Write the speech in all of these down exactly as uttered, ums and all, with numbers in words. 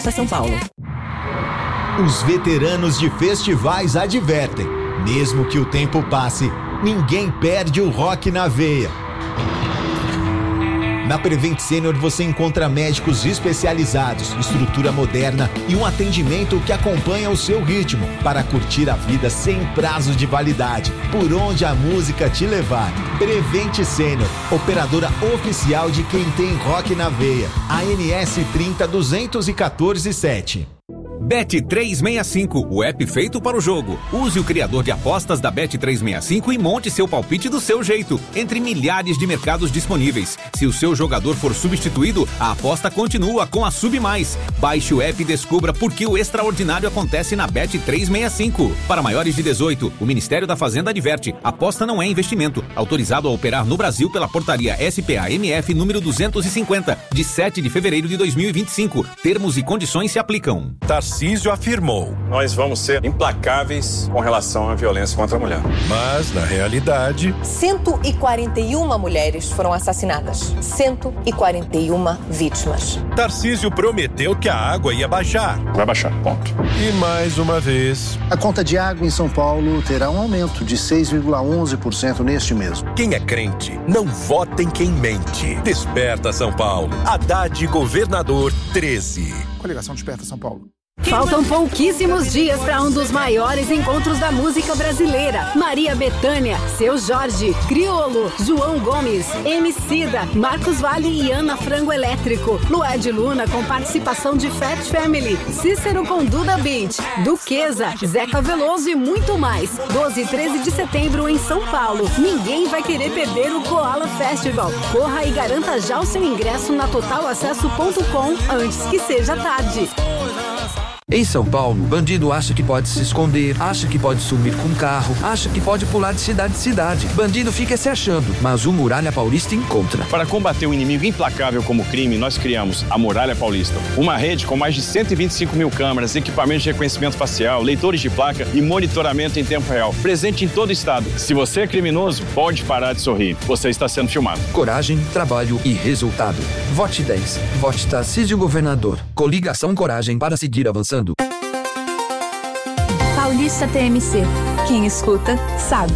São Paulo. Os veteranos de festivais advertem: mesmo que o tempo passe, ninguém perde o rock na veia. Na Prevent Senior você encontra médicos especializados, estrutura moderna e um atendimento que acompanha o seu ritmo para curtir a vida sem prazo de validade, por onde a música te levar. Prevent Senior, operadora oficial de quem tem rock na veia. A N S trinta duzentos e quatorze sete. Bet trezentos e sessenta e cinco, o app feito para o jogo. Use o criador de apostas da Bet trezentos e sessenta e cinco e monte seu palpite do seu jeito, entre milhares de mercados disponíveis. Se o seu jogador for substituído, a aposta continua com a Sub Mais. Baixe o app e descubra por que o extraordinário acontece na Bet trezentos e sessenta e cinco. Para maiores de dezoito, o Ministério da Fazenda adverte: aposta não é investimento. Autorizado a operar no Brasil pela portaria S P A M F número duzentos e cinquenta, de sete de fevereiro de dois mil e vinte e cinco. Termos e condições se aplicam. Tarcísio afirmou: nós vamos ser implacáveis com relação à violência contra a mulher. Mas, na realidade, cento e quarenta e uma mulheres foram assassinadas. cento e quarenta e uma vítimas. Tarcísio prometeu que a água ia baixar. Vai baixar, ponto. E mais uma vez, a conta de água em São Paulo terá um aumento de seis vírgula onze por cento neste mês. Quem é crente, não vota em quem mente. Desperta São Paulo. Haddad Governador treze. Coligação Desperta São Paulo. Faltam pouquíssimos dias para um dos maiores encontros da música brasileira. Maria Bethânia, Seu Jorge, Criolo, João Gomes, Emicida, Marcos Valle e Ana Frango Elétrico. Lued Luna com participação de Fat Family, Cícero com Duda Beat, Duquesa, Zeca Veloso e muito mais. doze e treze de setembro em São Paulo. Ninguém vai querer perder o Koala Festival. Corra e garanta já o seu ingresso na total acesso ponto com antes que seja tarde. Em São Paulo, bandido acha que pode se esconder, acha que pode sumir com carro, acha que pode pular de cidade em cidade. Bandido fica se achando, mas o Muralha Paulista encontra. Para combater um inimigo implacável como o crime, nós criamos a Muralha Paulista. Uma rede com mais de cento e vinte e cinco mil câmeras, equipamentos de reconhecimento facial, leitores de placa e monitoramento em tempo real. Presente em todo o estado. Se você é criminoso, pode parar de sorrir. Você está sendo filmado. Coragem, trabalho e resultado. Vote dez. Vote Tarcísio Governador. Coligação Coragem para seguir avançando. Paulista T M C. Quem escuta, sabe.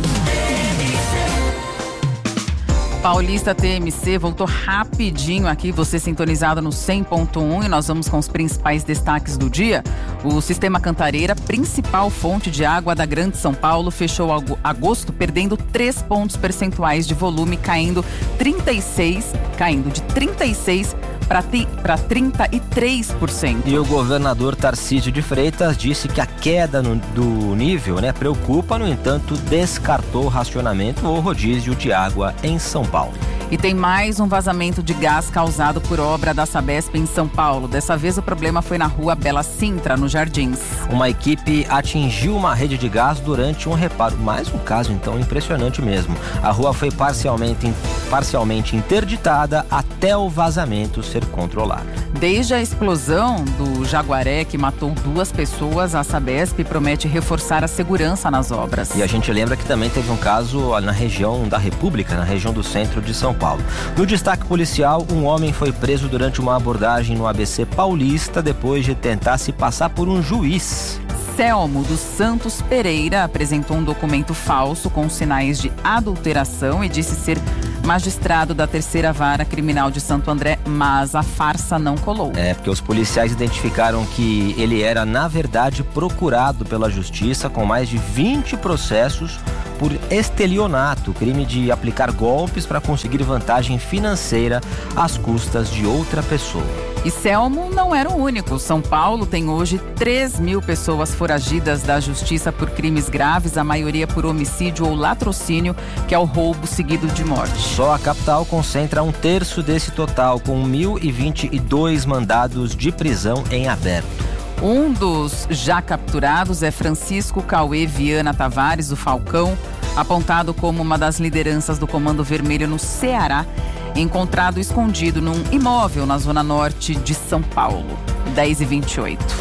Paulista T M C voltou rapidinho aqui, você sintonizado no cem ponto um, e nós vamos com os principais destaques do dia. O Sistema Cantareira, principal fonte de água da Grande São Paulo, fechou agosto perdendo três pontos percentuais de volume, caindo trinta e seis, caindo de trinta e seis para trinta e três por cento. E o governador Tarcísio de Freitas disse que a queda no, do nível, né, preocupa, no entanto, descartou racionamento ou rodízio de água em São Paulo. E tem mais um vazamento de gás causado por obra da Sabesp em São Paulo. Dessa vez o problema foi na rua Bela Sintra, no Jardins. Uma equipe atingiu uma rede de gás durante um reparo. Mais um caso, então, impressionante mesmo. A rua foi parcialmente, parcialmente interditada até o vazamento ser controlado. Desde a explosão do Jaguaré, que matou duas pessoas, a Sabesp promete reforçar a segurança nas obras. E a gente lembra que também teve um caso na região da República, na região do centro de São Paulo. No destaque policial, um homem foi preso durante uma abordagem no A B C Paulista depois de tentar se passar por um juiz. Selmo dos Santos Pereira apresentou um documento falso com sinais de adulteração e disse ser magistrado da terceira vara criminal de Santo André, mas a farsa não colou. É, porque os policiais identificaram que ele era, na verdade, procurado pela justiça com mais de vinte processos por estelionato, crime de aplicar golpes para conseguir vantagem financeira às custas de outra pessoa. E Selmo não era o único. São Paulo tem hoje três mil pessoas foragidas da justiça por crimes graves, a maioria por homicídio ou latrocínio, que é o roubo seguido de morte. Só a capital concentra um terço desse total, com mil e vinte e dois mandados de prisão em aberto. Um dos já capturados é Francisco Cauê Viana Tavares, o Falcão, apontado como uma das lideranças do Comando Vermelho no Ceará, encontrado escondido num imóvel na zona norte de São Paulo. dez e vinte e oito.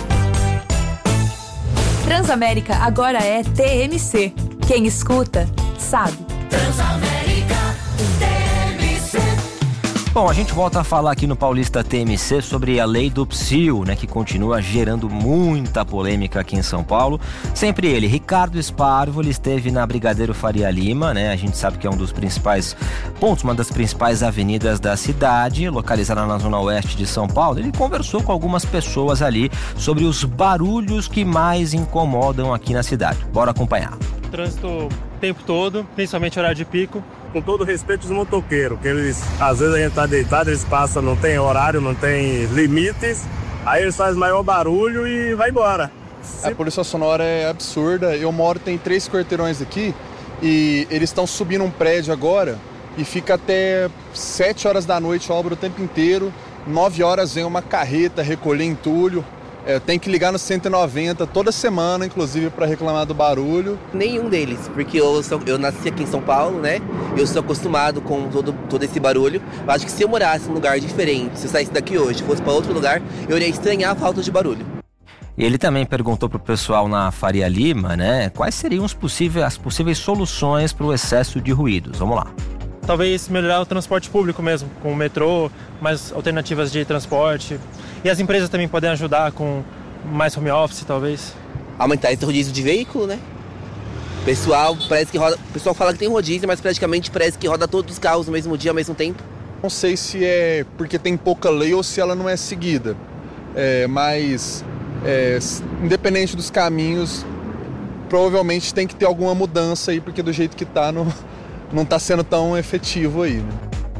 Transamérica agora é T M C. Quem escuta, sabe. Transamérica, T M C. Bom, a gente volta a falar aqui no Paulista T M C sobre a lei do Psil, né, que continua gerando muita polêmica aqui em São Paulo. Sempre ele, Ricardo Sparvo, ele esteve na Brigadeiro Faria Lima, né? A gente sabe que é um dos principais pontos, uma das principais avenidas da cidade, localizada na zona oeste de São Paulo. Ele conversou com algumas pessoas ali sobre os barulhos que mais incomodam aqui na cidade. Bora acompanhar. Trânsito o tempo todo, principalmente horário de pico. Com todo respeito dos motoqueiros, que eles, às vezes a gente tá deitado, eles passam, não tem horário, não tem limites, aí eles fazem maior barulho e vai embora. A poluição sonora é absurda. Eu moro, tem três quarteirões aqui e eles estão subindo um prédio agora e fica até sete horas da noite, obra o tempo inteiro, nove horas vem uma carreta recolher entulho. É, tem que ligar no cento e noventa toda semana, inclusive, para reclamar do barulho. Nenhum deles, porque eu, sou, eu nasci aqui em São Paulo, né? Eu sou acostumado com todo, todo esse barulho. Eu acho que se eu morasse em um lugar diferente, se eu saísse daqui hoje e fosse para outro lugar, eu iria estranhar a falta de barulho. E ele também perguntou pro pessoal na Faria Lima, né? Quais seriam os possíveis, as possíveis soluções para o excesso de ruídos. Vamos lá. Talvez melhorar o transporte público mesmo, com o metrô, mais alternativas de transporte. E as empresas também podem ajudar com mais home office, talvez. Aumentar esse rodízio de veículo, né? O pessoal, parece que roda, o pessoal fala que tem rodízio, mas praticamente parece que roda todos os carros no mesmo dia, ao mesmo tempo. Não sei se é porque tem pouca lei ou se ela não é seguida. É, mas, é, independente dos caminhos, provavelmente tem que ter alguma mudança aí, porque do jeito que tá, não... não está sendo tão efetivo aí, né?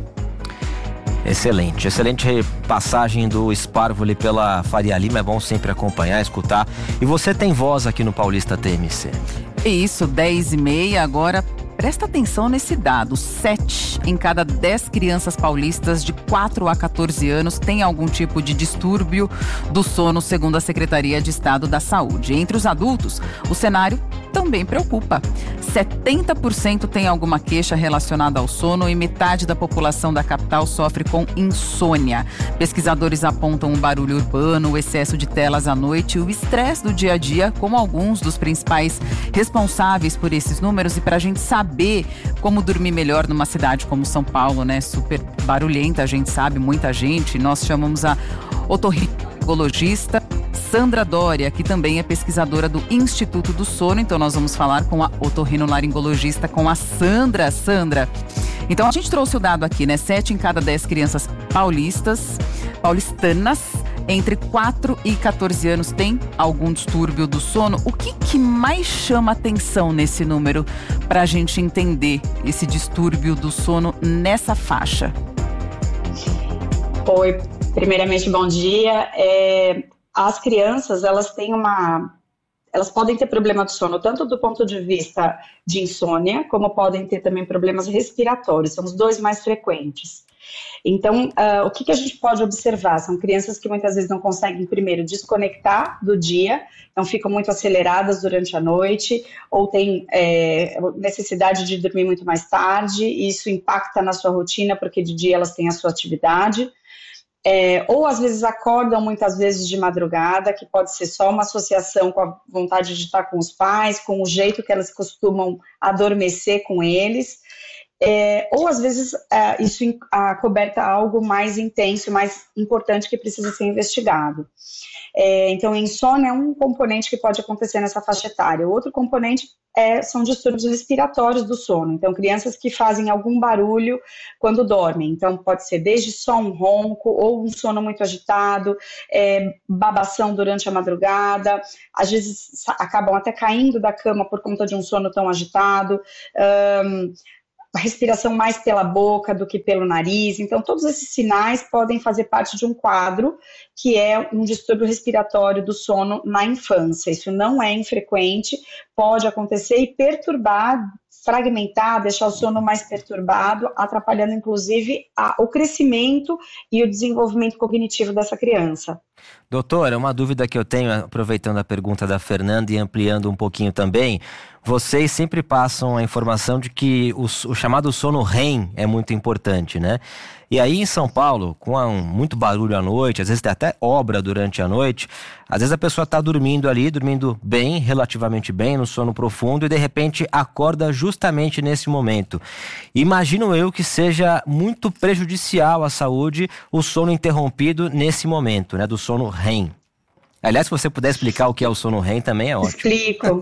Excelente, excelente passagem do Sparvo ali pela Faria Lima, é bom sempre acompanhar, escutar. E você tem voz aqui no Paulista T M C. Isso, dez e meia, agora presta atenção nesse dado, sete em cada dez crianças paulistas de quatro a quatorze anos têm algum tipo de distúrbio do sono, segundo a Secretaria de Estado da Saúde. Entre os adultos, o cenário também preocupa. setenta por cento tem alguma queixa relacionada ao sono e metade da população da capital sofre com insônia. Pesquisadores apontam o barulho urbano, o excesso de telas à noite e o estresse do dia a dia como alguns dos principais responsáveis por esses números. E para a gente saber como dormir melhor numa cidade como São Paulo, né, super barulhenta, a gente sabe, muita gente, nós chamamos a otorrinolaringologista Sandra Doria, que também é pesquisadora do Instituto do Sono. Então nós vamos falar com a otorrinolaringologista, com a Sandra. Sandra, então a gente trouxe o dado aqui, né? sete em cada dez crianças paulistas, paulistanas, entre quatro e quatorze anos tem algum distúrbio do sono. O que, que mais chama atenção nesse número para a gente entender esse distúrbio do sono nessa faixa? Oi, primeiramente bom dia. É... As crianças, elas têm uma, elas podem ter problema de sono, tanto do ponto de vista de insônia, como podem ter também problemas respiratórios, são os dois mais frequentes. Então, uh, o que, que a gente pode observar? São crianças que muitas vezes não conseguem, primeiro, desconectar do dia, então ficam muito aceleradas durante a noite, ou têm é, necessidade de dormir muito mais tarde, e isso impacta na sua rotina, porque de dia elas têm a sua atividade. É, ou às vezes acordam muitas vezes de madrugada, que pode ser só uma associação com a vontade de estar com os pais, com o jeito que elas costumam adormecer com eles, é, ou às vezes é, isso acoberta algo mais intenso, mais importante que precisa ser investigado. É, então, insônia é um componente que pode acontecer nessa faixa etária. O outro componente é, são distúrbios respiratórios do sono. Então, crianças que fazem algum barulho quando dormem. Então, pode ser desde só um ronco ou um sono muito agitado, é, babação durante a madrugada. Às vezes, acabam até caindo da cama por conta de um sono tão agitado. Um, a respiração mais pela boca do que pelo nariz. Então, todos esses sinais podem fazer parte de um quadro que é um distúrbio respiratório do sono na infância. Isso não é infrequente, pode acontecer e perturbar, fragmentar, deixar o sono mais perturbado, atrapalhando, inclusive, a, o crescimento e o desenvolvimento cognitivo dessa criança. Doutora, uma dúvida que eu tenho, aproveitando a pergunta da Fernanda e ampliando um pouquinho também, vocês sempre passam a informação de que o, o chamado sono R E M é muito importante, né? E aí em São Paulo, com um, muito barulho à noite, às vezes tem até obra durante a noite, às vezes a pessoa está dormindo ali, dormindo bem, relativamente bem, no sono profundo, e de repente acorda justamente nesse momento. Imagino eu que seja muito prejudicial à saúde o sono interrompido nesse momento, né, do sono R E M. Aliás, se você puder explicar o que é o sono R E M também é ótimo. Explico.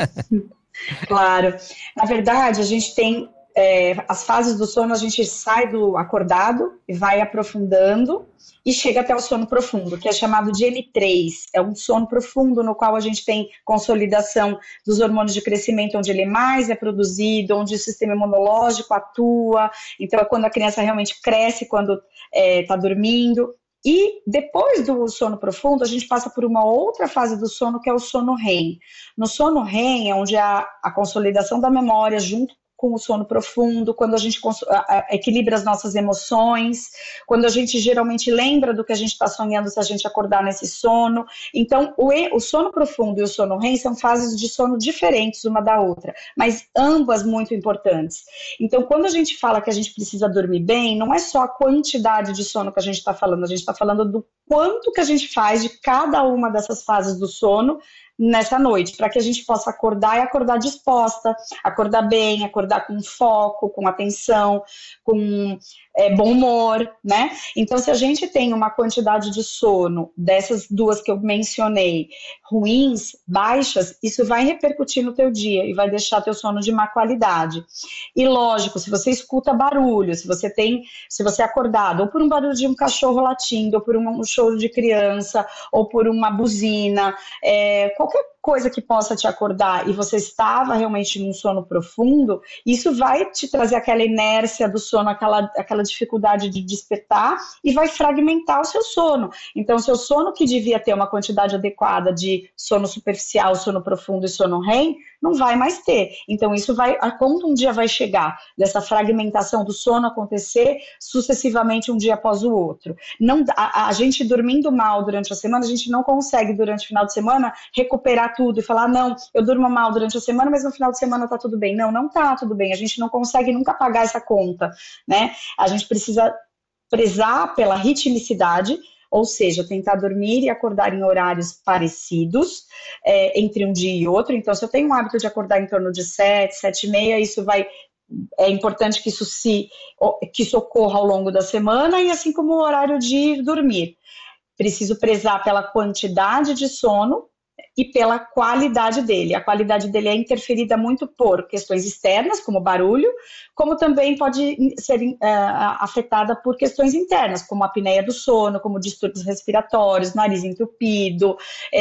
Claro. Na verdade, a gente tem é, as fases do sono, a gente sai do acordado e vai aprofundando e chega até o sono profundo, que é chamado de M três. É um sono profundo no qual a gente tem consolidação dos hormônios de crescimento, onde ele mais é produzido, onde o sistema imunológico atua. Então, é quando a criança realmente cresce, quando está é, dormindo. E depois do sono profundo, a gente passa por uma outra fase do sono, que é o sono R E M. No sono R E M é onde há a consolidação da memória junto com o sono profundo, quando a gente equilibra as nossas emoções, quando a gente geralmente lembra do que a gente está sonhando se a gente acordar nesse sono. Então, o, e, o sono profundo e o sono R E M são fases de sono diferentes uma da outra, mas ambas muito importantes. Então, quando a gente fala que a gente precisa dormir bem, não é só a quantidade de sono que a gente está falando, a gente está falando do quanto que a gente faz de cada uma dessas fases do sono nessa noite, para que a gente possa acordar e acordar disposta, acordar bem, acordar com foco, com atenção, com é, bom humor, né? Então, se a gente tem uma quantidade de sono dessas duas que eu mencionei, ruins, baixas, isso vai repercutir no teu dia e vai deixar teu sono de má qualidade. E lógico, se você escuta barulho, se você tem, se você é acordado, ou por um barulho de um cachorro latindo, ou por um choro de criança, ou por uma buzina, é, qualquer coisa que possa te acordar e você estava realmente num sono profundo, isso vai te trazer aquela inércia do sono, aquela, aquela dificuldade de despertar e vai fragmentar o seu sono. Então, o seu sono que devia ter uma quantidade adequada de sono superficial, sono profundo e sono R E M, não vai mais ter. Então, isso vai, quando um dia vai chegar dessa fragmentação do sono acontecer sucessivamente um dia após o outro. Não, a, a gente dormindo mal durante a semana, a gente não consegue durante o final de semana recuperar tudo e falar, não, eu durmo mal durante a semana, mas no final de semana tá tudo bem. Não, não tá tudo bem. A gente não consegue nunca pagar essa conta, né? A gente precisa prezar pela ritmicidade, ou seja, tentar dormir e acordar em horários parecidos é, entre um dia e outro. Então, se eu tenho um hábito de acordar em torno de sete, sete e meia, isso vai... É importante que isso, se, que isso ocorra ao longo da semana e assim como o horário de dormir. Preciso prezar pela quantidade de sono e pela qualidade dele. A qualidade dele é interferida muito por questões externas, como barulho, como também pode ser uh, afetada por questões internas, como a apneia do sono, como distúrbios respiratórios, nariz entupido,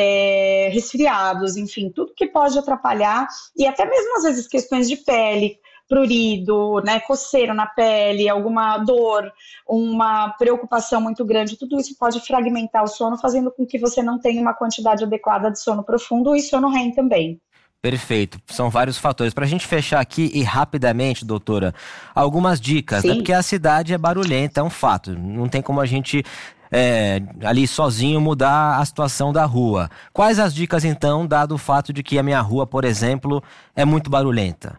é, resfriados, enfim, tudo que pode atrapalhar, e até mesmo às vezes questões de pele, prurido, né, coceira na pele, alguma dor, uma preocupação muito grande, tudo isso pode fragmentar o sono, fazendo com que você não tenha uma quantidade adequada de sono profundo e sono R E M também. Perfeito, são vários fatores. Para a gente fechar aqui e rapidamente, doutora, algumas dicas, né? Porque a cidade é barulhenta, é um fato, não tem como a gente... É, ali sozinho mudar a situação da rua. Quais as dicas então, dado o fato de que a minha rua, por exemplo, é muito barulhenta?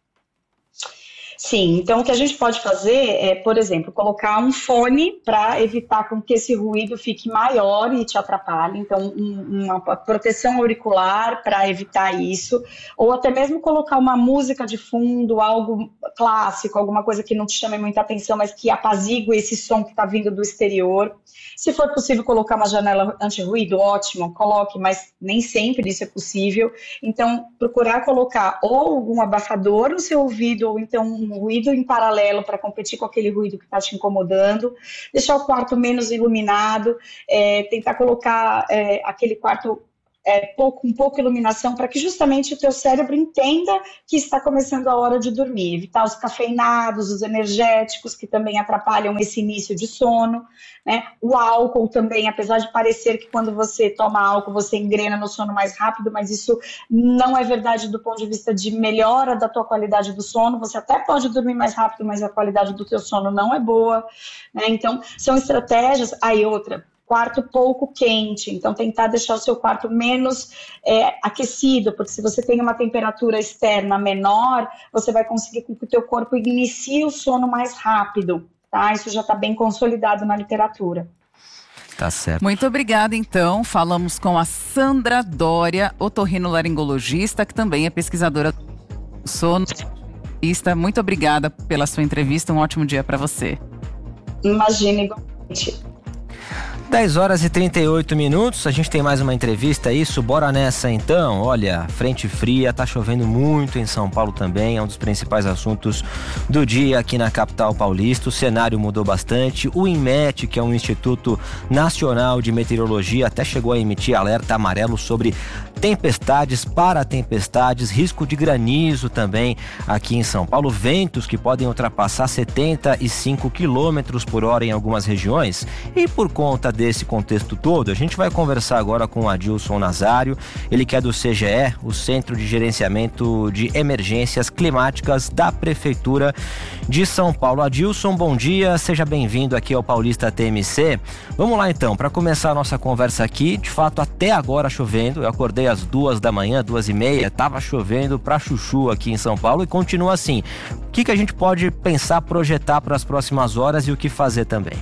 Sim, então o que a gente pode fazer é, por exemplo, colocar um fone para evitar com que esse ruído fique maior e te atrapalhe, então um, uma proteção auricular para evitar isso, ou até mesmo colocar uma música de fundo, algo clássico, alguma coisa que não te chame muita atenção, mas que apazigue esse som que está vindo do exterior. Se for possível colocar uma janela anti-ruído, ótimo, coloque, mas nem sempre isso é possível, então procurar colocar ou algum abafador no seu ouvido, ou então um ruído em paralelo para competir com aquele ruído que está te incomodando, deixar o quarto menos iluminado, é, tentar colocar é, aquele quarto é, pouco, com pouca iluminação para que justamente o teu cérebro entenda que está começando a hora de dormir, evitar os cafeinados, os energéticos que também atrapalham esse início de sono, né? O álcool também, apesar de parecer que quando você toma álcool você engrena no sono mais rápido, mas isso não é verdade do ponto de vista de melhora da tua qualidade do sono. Você até pode dormir mais rápido, mas a qualidade do teu sono não é boa, né? Então são estratégias. Aí outra, quarto pouco quente, então tentar deixar o seu quarto menos é, aquecido, porque se você tem uma temperatura externa menor, você vai conseguir que o teu corpo inicie o sono mais rápido, tá? Isso já está bem consolidado na literatura. Tá certo. Muito obrigada, então. Falamos com a Sandra Dória, otorrinolaringologista, que também é pesquisadora do sono. Muito obrigada pela sua entrevista, um ótimo dia para você. Imagina, igualmente. dez horas e trinta e oito minutos, a gente tem mais uma entrevista, é isso? Bora nessa então. Olha, frente fria, tá chovendo muito em São Paulo também, é um dos principais assuntos do dia aqui na capital paulista. O cenário mudou bastante, o INMET, que é um Instituto Nacional de Meteorologia, até chegou a emitir alerta amarelo sobre tempestades, para tempestades, risco de granizo também aqui em São Paulo, ventos que podem ultrapassar setenta e cinco quilômetros por hora em algumas regiões. E por conta desse contexto todo, a gente vai conversar agora com o Adilson Nazário, ele que é do C G E, o Centro de Gerenciamento de Emergências Climáticas da Prefeitura de São Paulo. Adilson, bom dia, seja bem-vindo aqui ao Paulista T M C. Vamos lá então, para começar a nossa conversa aqui, de fato até agora chovendo, eu acordei às duas da manhã, duas e meia, tava chovendo pra chuchu aqui em São Paulo e continua assim. O que que a gente pode pensar, projetar para as próximas horas e o que fazer também?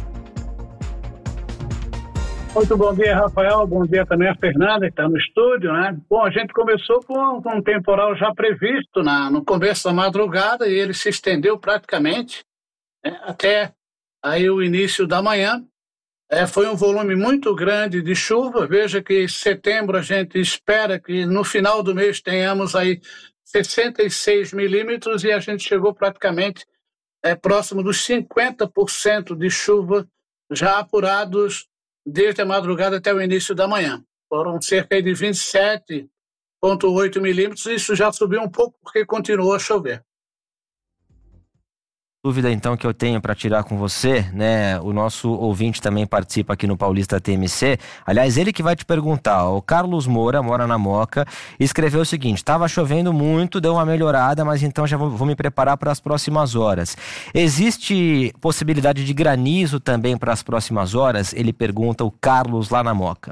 Muito bom dia, Rafael. Bom dia também a Fernanda, que está no estúdio, né? Bom, a gente começou com, com um temporal já previsto na, no começo da madrugada e ele se estendeu praticamente, né, até aí o início da manhã. É, foi um volume muito grande de chuva. Veja que em setembro a gente espera que no final do mês tenhamos aí sessenta e seis milímetros e a gente chegou praticamente é, próximo dos cinquenta por cento de chuva já apurados desde a madrugada até o início da manhã. Foram cerca de vinte e sete vírgula oito milímetros, isso já subiu um pouco porque continuou a chover. Dúvida então que eu tenho para tirar com você, né? O nosso ouvinte também participa aqui no Paulista T M C. Aliás, ele que vai te perguntar. O Carlos Moura, mora na Moca, escreveu o seguinte: estava chovendo muito, deu uma melhorada, mas então já vou, vou me preparar para as próximas horas. Existe possibilidade de granizo também para as próximas horas? Ele pergunta, o Carlos lá na Moca.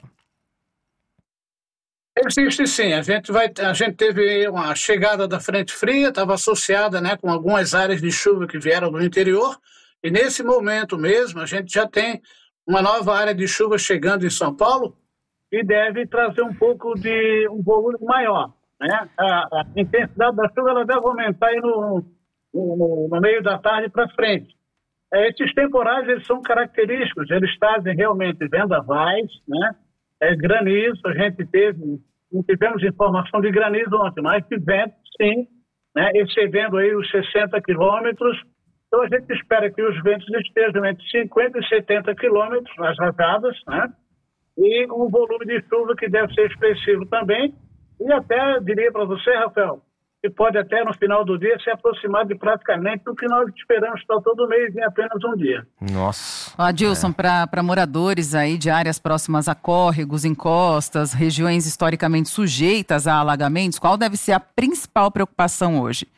Existe sim, a gente, vai, a gente teve uma chegada da frente fria, estava associada, né, com algumas áreas de chuva que vieram do interior, e nesse momento mesmo a gente já tem uma nova área de chuva chegando em São Paulo e deve trazer um pouco de um volume maior, né? A, a intensidade da chuva ela deve aumentar aí no, no, no meio da tarde para frente. É, esses temporais eles são característicos, eles trazem realmente vendavais, né? É, granizo, a gente teve, não tivemos informação de granizo ontem, mas de vento, sim, né, excedendo aí os sessenta quilômetros. Então a gente espera que os ventos estejam entre cinquenta e setenta quilômetros nas rajadas, né, e um volume de chuva que deve ser expressivo também. E até, diria para você, Rafael, que pode até no final do dia se aproximar de praticamente o que nós esperamos para todo mês em apenas um dia. Nossa. Adilson, é. para moradores aí de áreas próximas a córregos, encostas, regiões historicamente sujeitas a alagamentos, qual deve ser a principal preocupação hoje?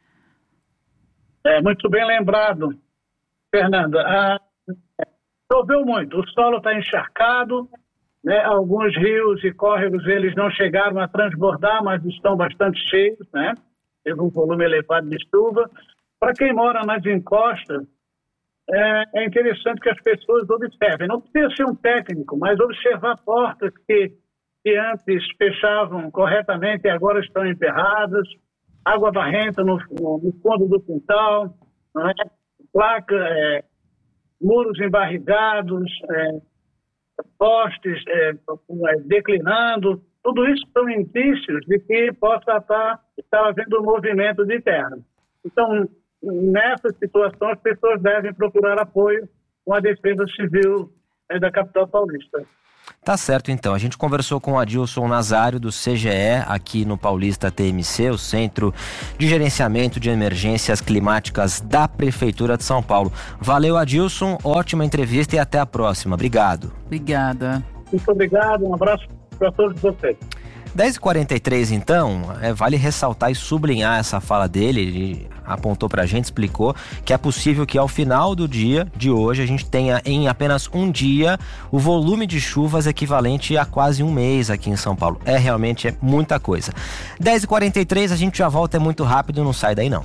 É muito bem lembrado, Fernanda. Ah, choveu muito, o solo está encharcado, né? Alguns rios e córregos eles não chegaram a transbordar, mas estão bastante cheios, né? Teve um volume elevado de chuva. Para quem mora nas encostas, é, é interessante que as pessoas observem. Não precisa ser um técnico, mas observar portas que, que antes fechavam corretamente e agora estão emperradas, água barrenta no, no, no fundo do quintal, não é? Placa, é, muros embarrigados, é, postes é, declinando, tudo isso são indícios de que possa estar, estar havendo um movimento de terra. Então, nessa situação, as pessoas devem procurar apoio com a Defesa Civil é, da capital paulista. Tá certo, então. A gente conversou com o Adilson Nazário, do C G E, aqui no Paulista T M C, o Centro de Gerenciamento de Emergências Climáticas da Prefeitura de São Paulo. Valeu, Adilson. Ótima entrevista e até a próxima. Obrigado. Obrigada. Muito obrigado. Um abraço para todos vocês. dez e quarenta e três, então, é, vale ressaltar e sublinhar essa fala dele. apontou pra gente, explicou que é possível que ao final do dia de hoje a gente tenha em apenas um dia o volume de chuvas equivalente a quase um mês aqui em São Paulo. É realmente é muita coisa. dez e quarenta e três, a gente já volta, é muito rápido, não sai daí não.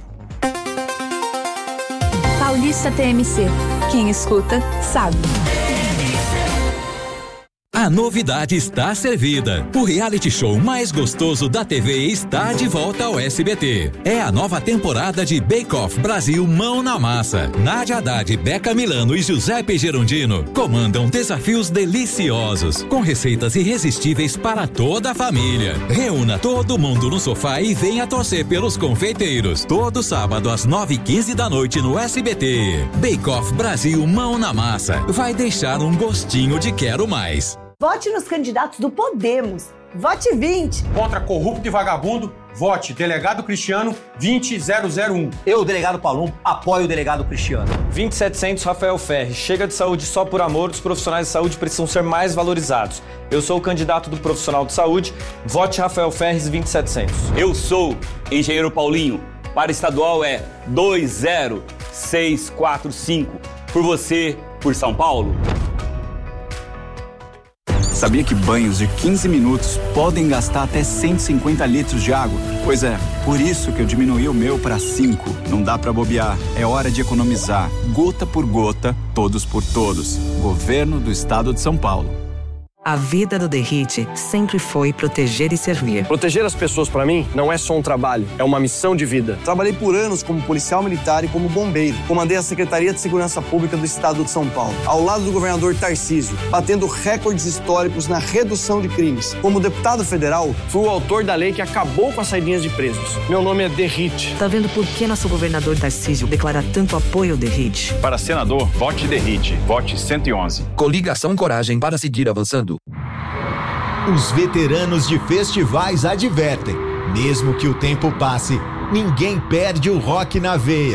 Paulista T M C. Quem escuta, sabe. A novidade está servida. O reality show mais gostoso da T V está de volta ao S B T. É a nova temporada de Bake Off Brasil Mão na Massa. Nádia Haddad, Beca Milano e Giuseppe Gerondino comandam desafios deliciosos, com receitas irresistíveis para toda a família. Reúna todo mundo no sofá e venha torcer pelos confeiteiros. Todo sábado às nove e quinze da noite no S B T. Bake Off Brasil Mão na Massa. Vai deixar um gostinho de quero mais. Vote nos candidatos do Podemos. Vote vinte. Contra corrupto e vagabundo, vote delegado Cristiano vinte zero zero um. Eu, delegado Palum, apoio o delegado Cristiano. vinte e setecentos Rafael Ferri. Chega de saúde só por amor, os profissionais de saúde precisam ser mais valorizados. Eu sou o candidato do profissional de saúde, vote Rafael Ferres vinte e setecentos. Eu sou engenheiro Paulinho. Para estadual é dois zero seis quatro cinco. Por você, por São Paulo. Sabia que banhos de quinze minutos podem gastar até cento e cinquenta litros de água? Pois é, por isso que eu diminuí o meu para cinco. Não dá para bobear, é hora de economizar. Gota por gota, todos por todos. Governo do Estado de São Paulo. A vida do Derrite sempre foi proteger e servir. Proteger as pessoas, para mim, não é só um trabalho, é uma missão de vida. Trabalhei por anos como policial militar e como bombeiro. Comandei a Secretaria de Segurança Pública do Estado de São Paulo, ao lado do governador Tarcísio, batendo recordes históricos na redução de crimes. Como deputado federal, fui o autor da lei que acabou com as saidinhas de presos. Meu nome é Derrite. Tá vendo por que nosso governador Tarcísio declara tanto apoio ao Derrite? Para senador, vote Derrite. Vote cento e onze. Coligação Coragem para seguir avançando. Os veteranos de festivais advertem: mesmo que o tempo passe, ninguém perde o rock na veia.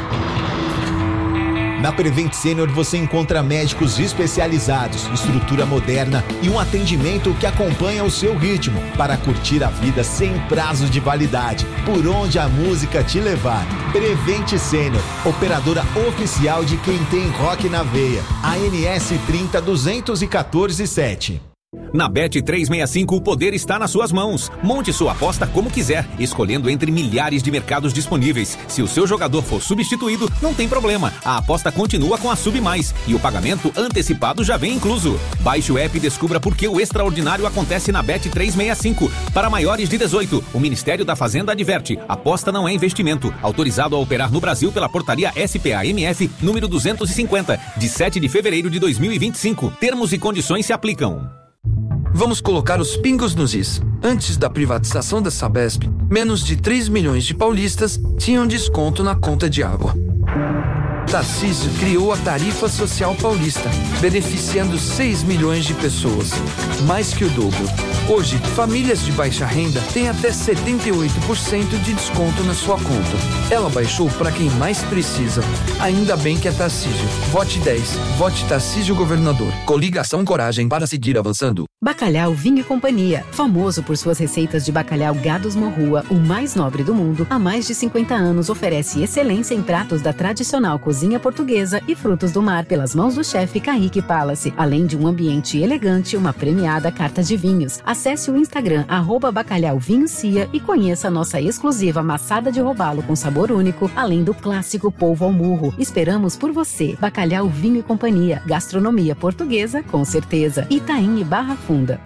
Na Prevent Senior você encontra médicos especializados, estrutura moderna e um atendimento que acompanha o seu ritmo para curtir a vida sem prazo de validade, por onde a música te levar. Prevent Senior, operadora oficial de quem tem rock na veia. A N S trinta duzentos e quatorze sete. Na Bet trezentos e sessenta e cinco, o poder está nas suas mãos. Monte sua aposta como quiser, escolhendo entre milhares de mercados disponíveis. Se o seu jogador for substituído, não tem problema. A aposta continua com a Sub Mais e o pagamento antecipado já vem incluso. Baixe o app e descubra por que o extraordinário acontece na Bet trezentos e sessenta e cinco. Para maiores de dezoito, o Ministério da Fazenda adverte: aposta não é investimento. Autorizado a operar no Brasil pela portaria S P A M F número duzentos e cinquenta, de sete de fevereiro de dois mil e vinte e cinco. Termos e condições se aplicam. Vamos colocar os pingos nos is. Antes da privatização da Sabesp, menos de três milhões de paulistas tinham desconto na conta de água. Tarcísio criou a Tarifa Social Paulista, beneficiando seis milhões de pessoas, mais que o dobro. Hoje, famílias de baixa renda têm até setenta e oito por cento de desconto na sua conta. Ela baixou para quem mais precisa. Ainda bem que é Tarcísio. Vote dez. Vote Tarcísio Governador. Coligação Coragem para seguir avançando. Bacalhau Vinho e Companhia. Famoso por suas receitas de bacalhau Gados Morrua, o mais nobre do mundo, há mais de cinquenta anos oferece excelência em pratos da tradicional cozinha portuguesa e frutos do mar pelas mãos do chefe Kaique Palace, além de um ambiente elegante e uma premiada carta de vinhos. Acesse o Instagram arroba Bacalhau Vinho Cia e conheça a nossa exclusiva maçada de robalo com sabor único, além do clássico polvo ao murro. Esperamos por você. Bacalhau Vinho e Companhia. Gastronomia portuguesa com certeza. Itaim e Barra Funda.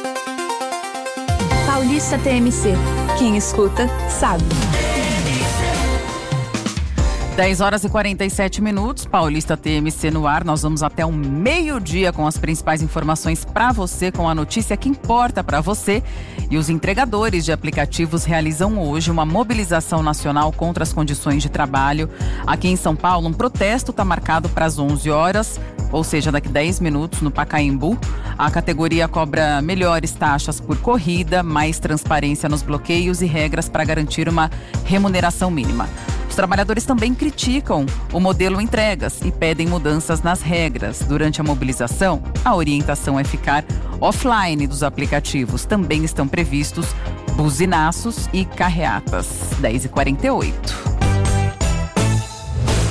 Paulista T M C. Quem escuta, sabe. dez horas e quarenta e sete minutos, Paulista T M C no ar. Nós vamos até o meio-dia com as principais informações para você, com a notícia que importa para você. E os entregadores de aplicativos realizam hoje uma mobilização nacional contra as condições de trabalho. Aqui em São Paulo, um protesto está marcado para as onze horas, ou seja, daqui dez minutos, no Pacaembu. A categoria cobra melhores taxas por corrida, mais transparência nos bloqueios e regras para garantir uma remuneração mínima. Os trabalhadores também criticam o modelo entregas e pedem mudanças nas regras. Durante a mobilização, a orientação é ficar offline dos aplicativos. Também estão previstos buzinaços e carreatas. dez e quarenta e oito.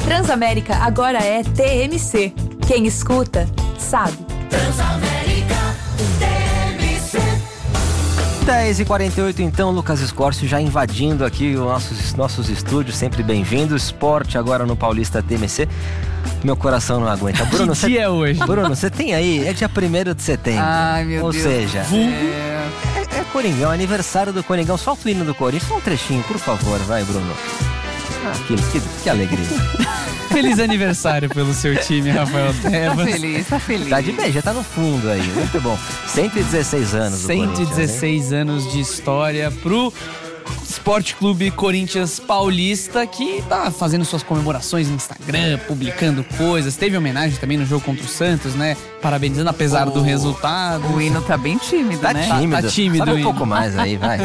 Transamérica agora é T M C. Quem escuta, sabe. Transamérica T M C. dez e quarenta e oito então, Lucas Escorcio já invadindo aqui os nossos, nossos estúdios, sempre bem-vindo. Esporte agora no Paulista T M C. Meu coração não aguenta. Bruno, que dia é hoje? Bruno, você tem aí, é dia primeiro de setembro. Ai, meu Ou Deus. Ou seja, é... É, é Coringão, aniversário do Coringão. Solta o hino do Corinthians, só um trechinho, por favor, vai, Bruno. Ah, que, que, que alegria. Feliz aniversário pelo seu time, Rafael Tebas. Tá feliz, tá feliz. Tá de bem, já tá no fundo aí, muito bom. cento e dezesseis anos do cento e dezesseis anos de história pro Esporte Clube Corinthians Paulista, que tá fazendo suas comemorações no Instagram, publicando coisas. Teve homenagem também no jogo contra o Santos, né? Parabenizando, apesar oh, do resultado. O hino tá bem tímido, tá né? Tímido. Tá, tá tímido. Sabe um hino. pouco mais aí, vai.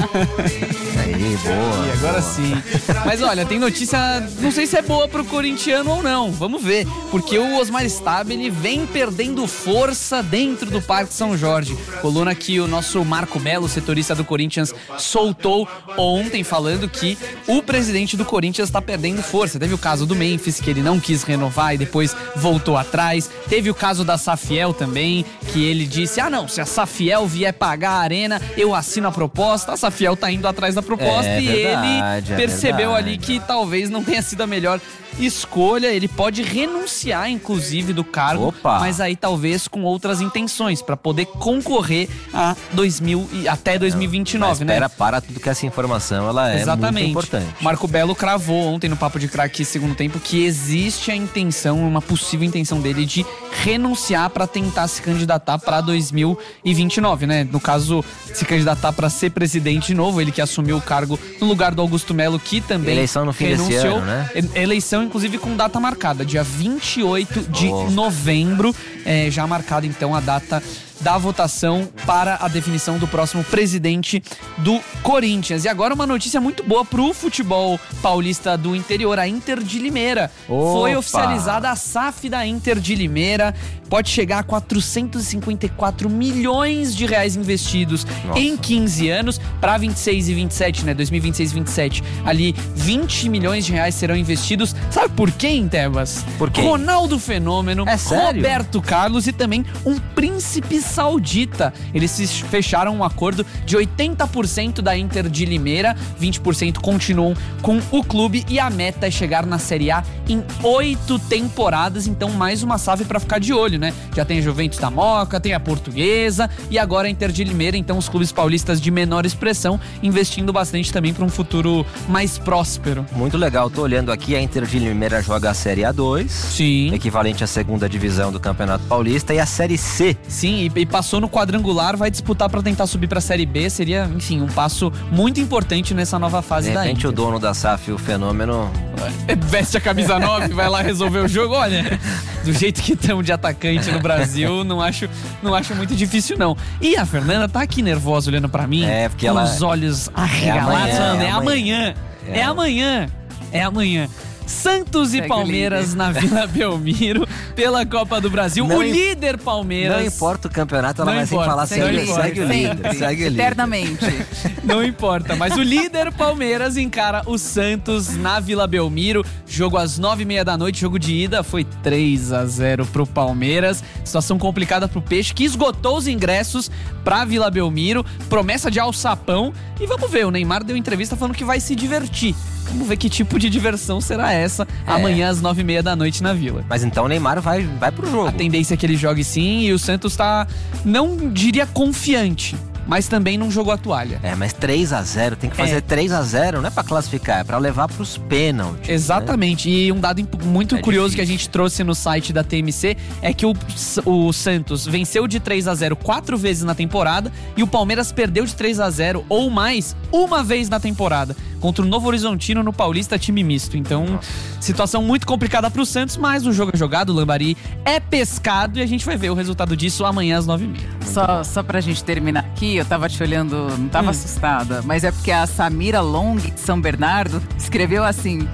Aí, boa. E agora boa. sim. Mas olha, tem notícia, não sei se é boa pro corintiano ou não. Vamos ver. Porque o Osmar Stabile vem perdendo força dentro do Parque São Jorge. Coluna que o nosso Marco Belo, setorista do Corinthians, soltou ontem, falando que o presidente do Corinthians está perdendo força. Teve o caso do Memphis, que ele não quis renovar e depois voltou atrás. Teve o caso da Safiel também, que ele disse, ah não, se a Safiel vier pagar a arena, eu assino a proposta. A Safiel tá indo atrás da proposta é e verdade, ele percebeu é ali que talvez não tenha sido a melhor escolha. Ele pode renunciar, inclusive, do cargo, Opa. mas aí talvez com outras intenções, para poder concorrer a dois mil e, até dois mil e vinte e nove, mas espera, né? para tudo que essa informação ela é Exatamente. muito importante. Marco Belo cravou ontem no Papo de Craque segundo tempo que existe a intenção, uma possível intenção dele de renunciar para tentar se candidatar para dois mil e vinte e nove, né? No caso, se candidatar para ser presidente de novo, ele que assumiu o cargo no lugar do Augusto Melo, que também eleição no fim renunciou. desse ano, né? Eleição, inclusive, com data marcada, dia vinte e oito de oh. novembro, é, já marcada então a data da votação para a definição do próximo presidente do Corinthians. E agora uma notícia muito boa pro futebol paulista do interior, a Inter de Limeira. Opa. Foi oficializada a S A F da Inter de Limeira, pode chegar a quatrocentos e cinquenta e quatro milhões de reais investidos Nossa. em quinze anos, para vinte e seis e vinte e sete, né, dois mil e vinte e seis e vinte e sete, ali vinte milhões de reais serão investidos. Sabe por quem, Tebas? Por quê? Ronaldo Fenômeno, é sério? Roberto Carlos e também um príncipe saudita. Eles fecharam um acordo de oitenta por cento da Inter de Limeira, vinte por cento continuam com o clube e a meta é chegar na Série A em oito temporadas, então mais uma S A F para ficar de olho, né? Já tem a Juventus da Moca, tem a Portuguesa e agora a Inter de Limeira, então os clubes paulistas de menor expressão investindo bastante também para um futuro mais próspero. Muito legal, tô olhando aqui, a Inter de Limeira joga a Série A dois, sim, equivalente à segunda divisão do Campeonato Paulista, e a Série C. Sim, e, e passou no quadrangular, vai disputar para tentar subir para a Série B, seria, enfim, um passo muito importante nessa nova fase da Inter. De repente o dono da S A F, o Fenômeno... veste a camisa nove, vai lá resolver o jogo. Olha, do jeito que estamos de atacante no Brasil, não acho, não acho muito difícil, não. E a Fernanda tá aqui nervosa olhando pra mim, é, porque com ela... os olhos arregalados. É, é, é amanhã, é, é amanhã, é amanhã. Santos e Segue Palmeiras na Vila Belmiro pela Copa do Brasil. Não o im... líder Palmeiras. Não importa o campeonato, ela não vai importa, sempre falar segue, segue, segue o líder, segue o líder. Eternamente. Não importa, mas o líder Palmeiras encara o Santos na Vila Belmiro. Jogo às nove e meia da noite, jogo de ida, foi três a zero pro Palmeiras. Situação complicada pro Peixe, que esgotou os ingressos pra Vila Belmiro. Promessa de alçapão. E vamos ver, o Neymar deu entrevista falando que vai se divertir. Vamos ver que tipo de diversão será essa é. amanhã às nove e meia da noite na Vila. Mas então o Neymar vai, vai pro jogo. A tendência é que ele jogue sim, e o Santos tá, não diria confiante, mas também não jogou a toalha. É, mas três a zero, tem que fazer é. três a zero, não é pra classificar, é pra levar pros pênaltis. Exatamente, né? E um dado muito é curioso difícil. Que a gente trouxe no site da T M C é que o, o Santos venceu de três a zero quatro vezes na temporada e o Palmeiras perdeu de três a zero ou mais uma vez na temporada, contra o Novo Horizontino no Paulista, time misto. Então, nossa, situação muito complicada pro Santos, mas o jogo é jogado, o Lambari é pescado e a gente vai ver o resultado disso amanhã às nove e meia. Só, só pra gente terminar aqui, eu tava te olhando, não tava hum. assustada, mas é porque a Samira Long de São Bernardo escreveu assim: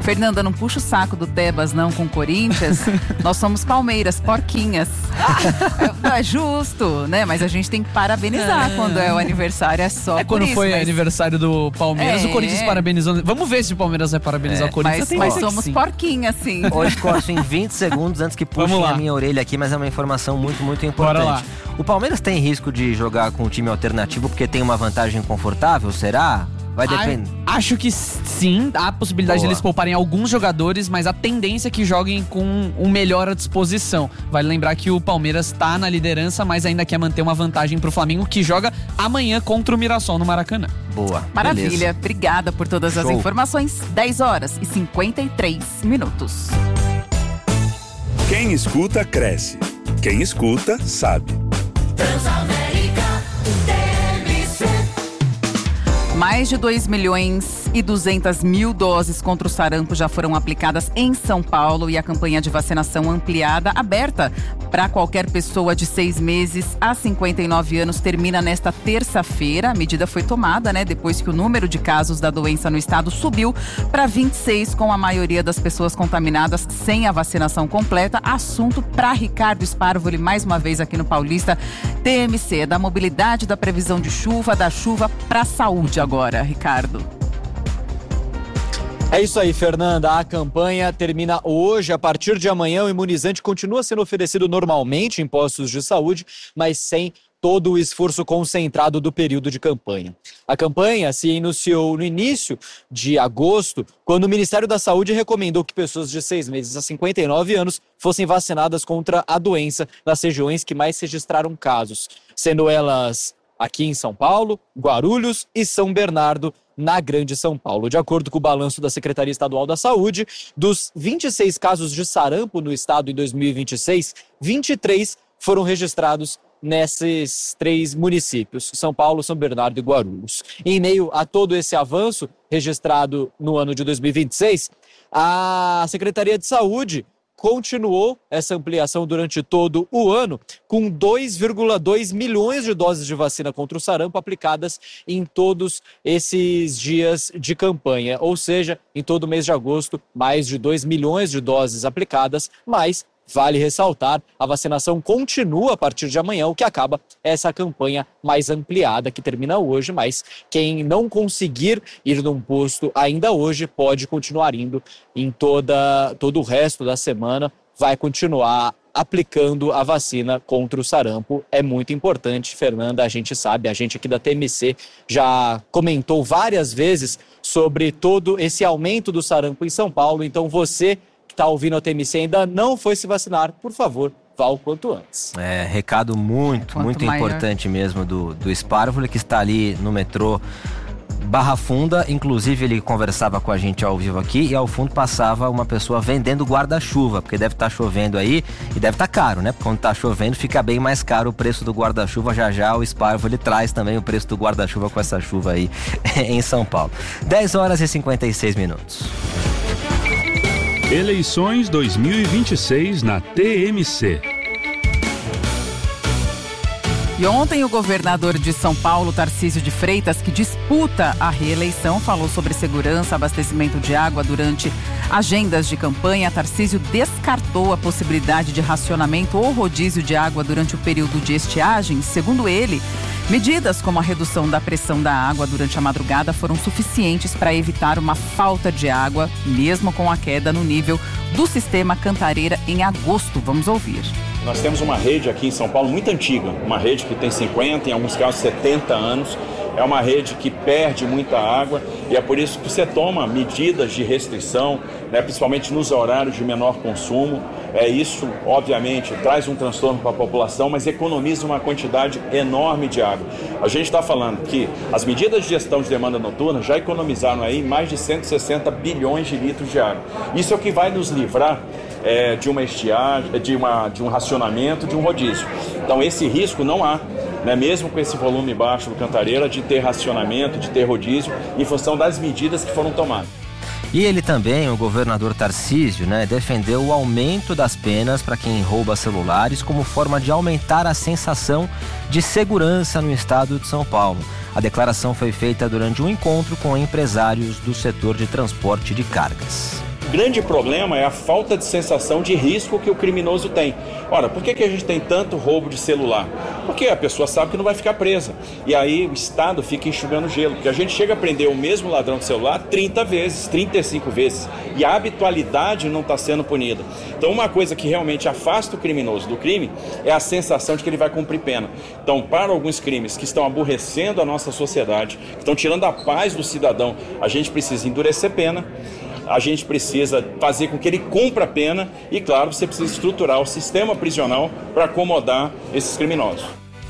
Fernanda, não puxa o saco do Tebas não com o Corinthians. Nós somos Palmeiras, porquinhas. Não é justo, né? Mas a gente tem que parabenizar é. quando é o aniversário, é só É quando isso, foi mas... aniversário do Palmeiras, é. o Corinthians parabenizou. Vamos ver se o Palmeiras vai parabenizar É. o Corinthians. Mas, Tem mas que somos sim. porquinhas, sim. Hoje corto em vinte segundos antes que puxem a minha orelha aqui, mas é uma informação muito, muito importante. Bora lá. O Palmeiras tem risco de jogar com um time alternativo porque tem uma vantagem confortável, será? Vai depender. Acho que sim, há a possibilidade Boa. de eles pouparem alguns jogadores, mas a tendência é que joguem com o melhor à disposição. Vale lembrar que o Palmeiras está na liderança, mas ainda quer manter uma vantagem pro Flamengo, que joga amanhã contra o Mirassol no Maracanã. Boa. Maravilha. Beleza. Obrigada por todas Show. as informações. dez horas e cinquenta e três minutos. Quem escuta, cresce. Quem escuta, sabe. Transamérica T M C. Mais de dois milhões e duzentas mil doses contra o sarampo já foram aplicadas em São Paulo e a campanha de vacinação ampliada, aberta para qualquer pessoa de seis meses a cinquenta e nove anos, termina nesta terça-feira. A medida foi tomada, né, depois que o número de casos da doença no estado subiu para vinte e seis, com a maioria das pessoas contaminadas sem a vacinação completa. Assunto para Ricardo Sparvoli, mais uma vez aqui no Paulista T M C, da mobilidade, da previsão de chuva, da chuva para a saúde agora, Ricardo. É isso aí, Fernanda. A campanha termina hoje. A partir de amanhã, o imunizante continua sendo oferecido normalmente em postos de saúde, mas sem todo o esforço concentrado do período de campanha. A campanha se iniciou no início de agosto, quando o Ministério da Saúde recomendou que pessoas de seis meses a cinquenta e nove anos fossem vacinadas contra a doença nas regiões que mais registraram casos, sendo elas aqui em São Paulo, Guarulhos e São Bernardo, na Grande São Paulo. De acordo com o balanço da Secretaria Estadual da Saúde, dos vinte e seis casos de sarampo no estado em dois mil e vinte e seis, vinte e três foram registrados nesses três municípios, São Paulo, São Bernardo e Guarulhos. Em meio a todo esse avanço registrado no ano de dois mil e vinte e seis, a Secretaria de Saúde continuou essa ampliação durante todo o ano, com dois vírgula dois milhões de doses de vacina contra o sarampo aplicadas em todos esses dias de campanha. Ou seja, em todo o mês de agosto, mais de dois milhões de doses aplicadas, mas vale ressaltar, a vacinação continua a partir de amanhã, o que acaba essa campanha mais ampliada que termina hoje, mas quem não conseguir ir num posto ainda hoje pode continuar indo em toda, todo o resto da semana, vai continuar aplicando a vacina contra o sarampo. É muito importante, Fernanda, a gente sabe, a gente aqui da T M C já comentou várias vezes sobre todo esse aumento do sarampo em São Paulo, então você está ouvindo a T M C ainda não foi se vacinar, por favor, vá o quanto antes. É, recado muito, Quanto muito maior. importante mesmo do, do Sparvoli, que está ali no metrô Barra Funda. Inclusive ele conversava com a gente ao vivo aqui e ao fundo passava uma pessoa vendendo guarda-chuva, porque deve estar chovendo aí e deve estar caro, né? Porque quando está chovendo fica bem mais caro o preço do guarda-chuva. Já já o Sparvoli traz também o preço do guarda-chuva com essa chuva aí em São Paulo. dez horas e cinquenta e seis minutos. Eleições dois mil e vinte e seis na T M C. E ontem o governador de São Paulo, Tarcísio de Freitas, que disputa a reeleição, falou sobre segurança, abastecimento de água durante agendas de campanha. Tarcísio descartou a possibilidade de racionamento ou rodízio de água durante o período de estiagem. Segundo ele, medidas como a redução da pressão da água durante a madrugada foram suficientes para evitar uma falta de água, mesmo com a queda no nível do sistema Cantareira em agosto. Vamos ouvir. Nós temos uma rede aqui em São Paulo muito antiga, uma rede que tem cinquenta, em alguns casos setenta anos. É uma rede que perde muita água e é por isso que você toma medidas de restrição, né, principalmente nos horários de menor consumo. É, isso, obviamente, traz um transtorno para a população, mas economiza uma quantidade enorme de água. A gente está falando que as medidas de gestão de demanda noturna já economizaram aí mais de cento e sessenta bilhões de litros de água. Isso é o que vai nos livrar é, de uma estiagem, de, uma, de um racionamento, de um rodízio. Então, esse risco não há. Né, mesmo com esse volume baixo do Cantareira, de ter racionamento, de ter rodízio, em função das medidas que foram tomadas. E ele também, o governador Tarcísio, né, defendeu o aumento das penas para quem rouba celulares como forma de aumentar a sensação de segurança no estado de São Paulo. A declaração foi feita durante um encontro com empresários do setor de transporte de cargas. grande problema é a falta de sensação de risco que o criminoso tem. Ora, por que, que a gente tem tanto roubo de celular? Porque a pessoa sabe que não vai ficar presa. E aí o Estado fica enxugando gelo. Porque a gente chega a prender o mesmo ladrão de celular trinta vezes, trinta e cinco vezes. E a habitualidade não está sendo punida. Então uma coisa que realmente afasta o criminoso do crime é a sensação de que ele vai cumprir pena. Então, para alguns crimes que estão aborrecendo a nossa sociedade, que estão tirando a paz do cidadão, a gente precisa endurecer pena. A gente precisa fazer com que ele cumpra a pena e, claro, você precisa estruturar o sistema prisional para acomodar esses criminosos.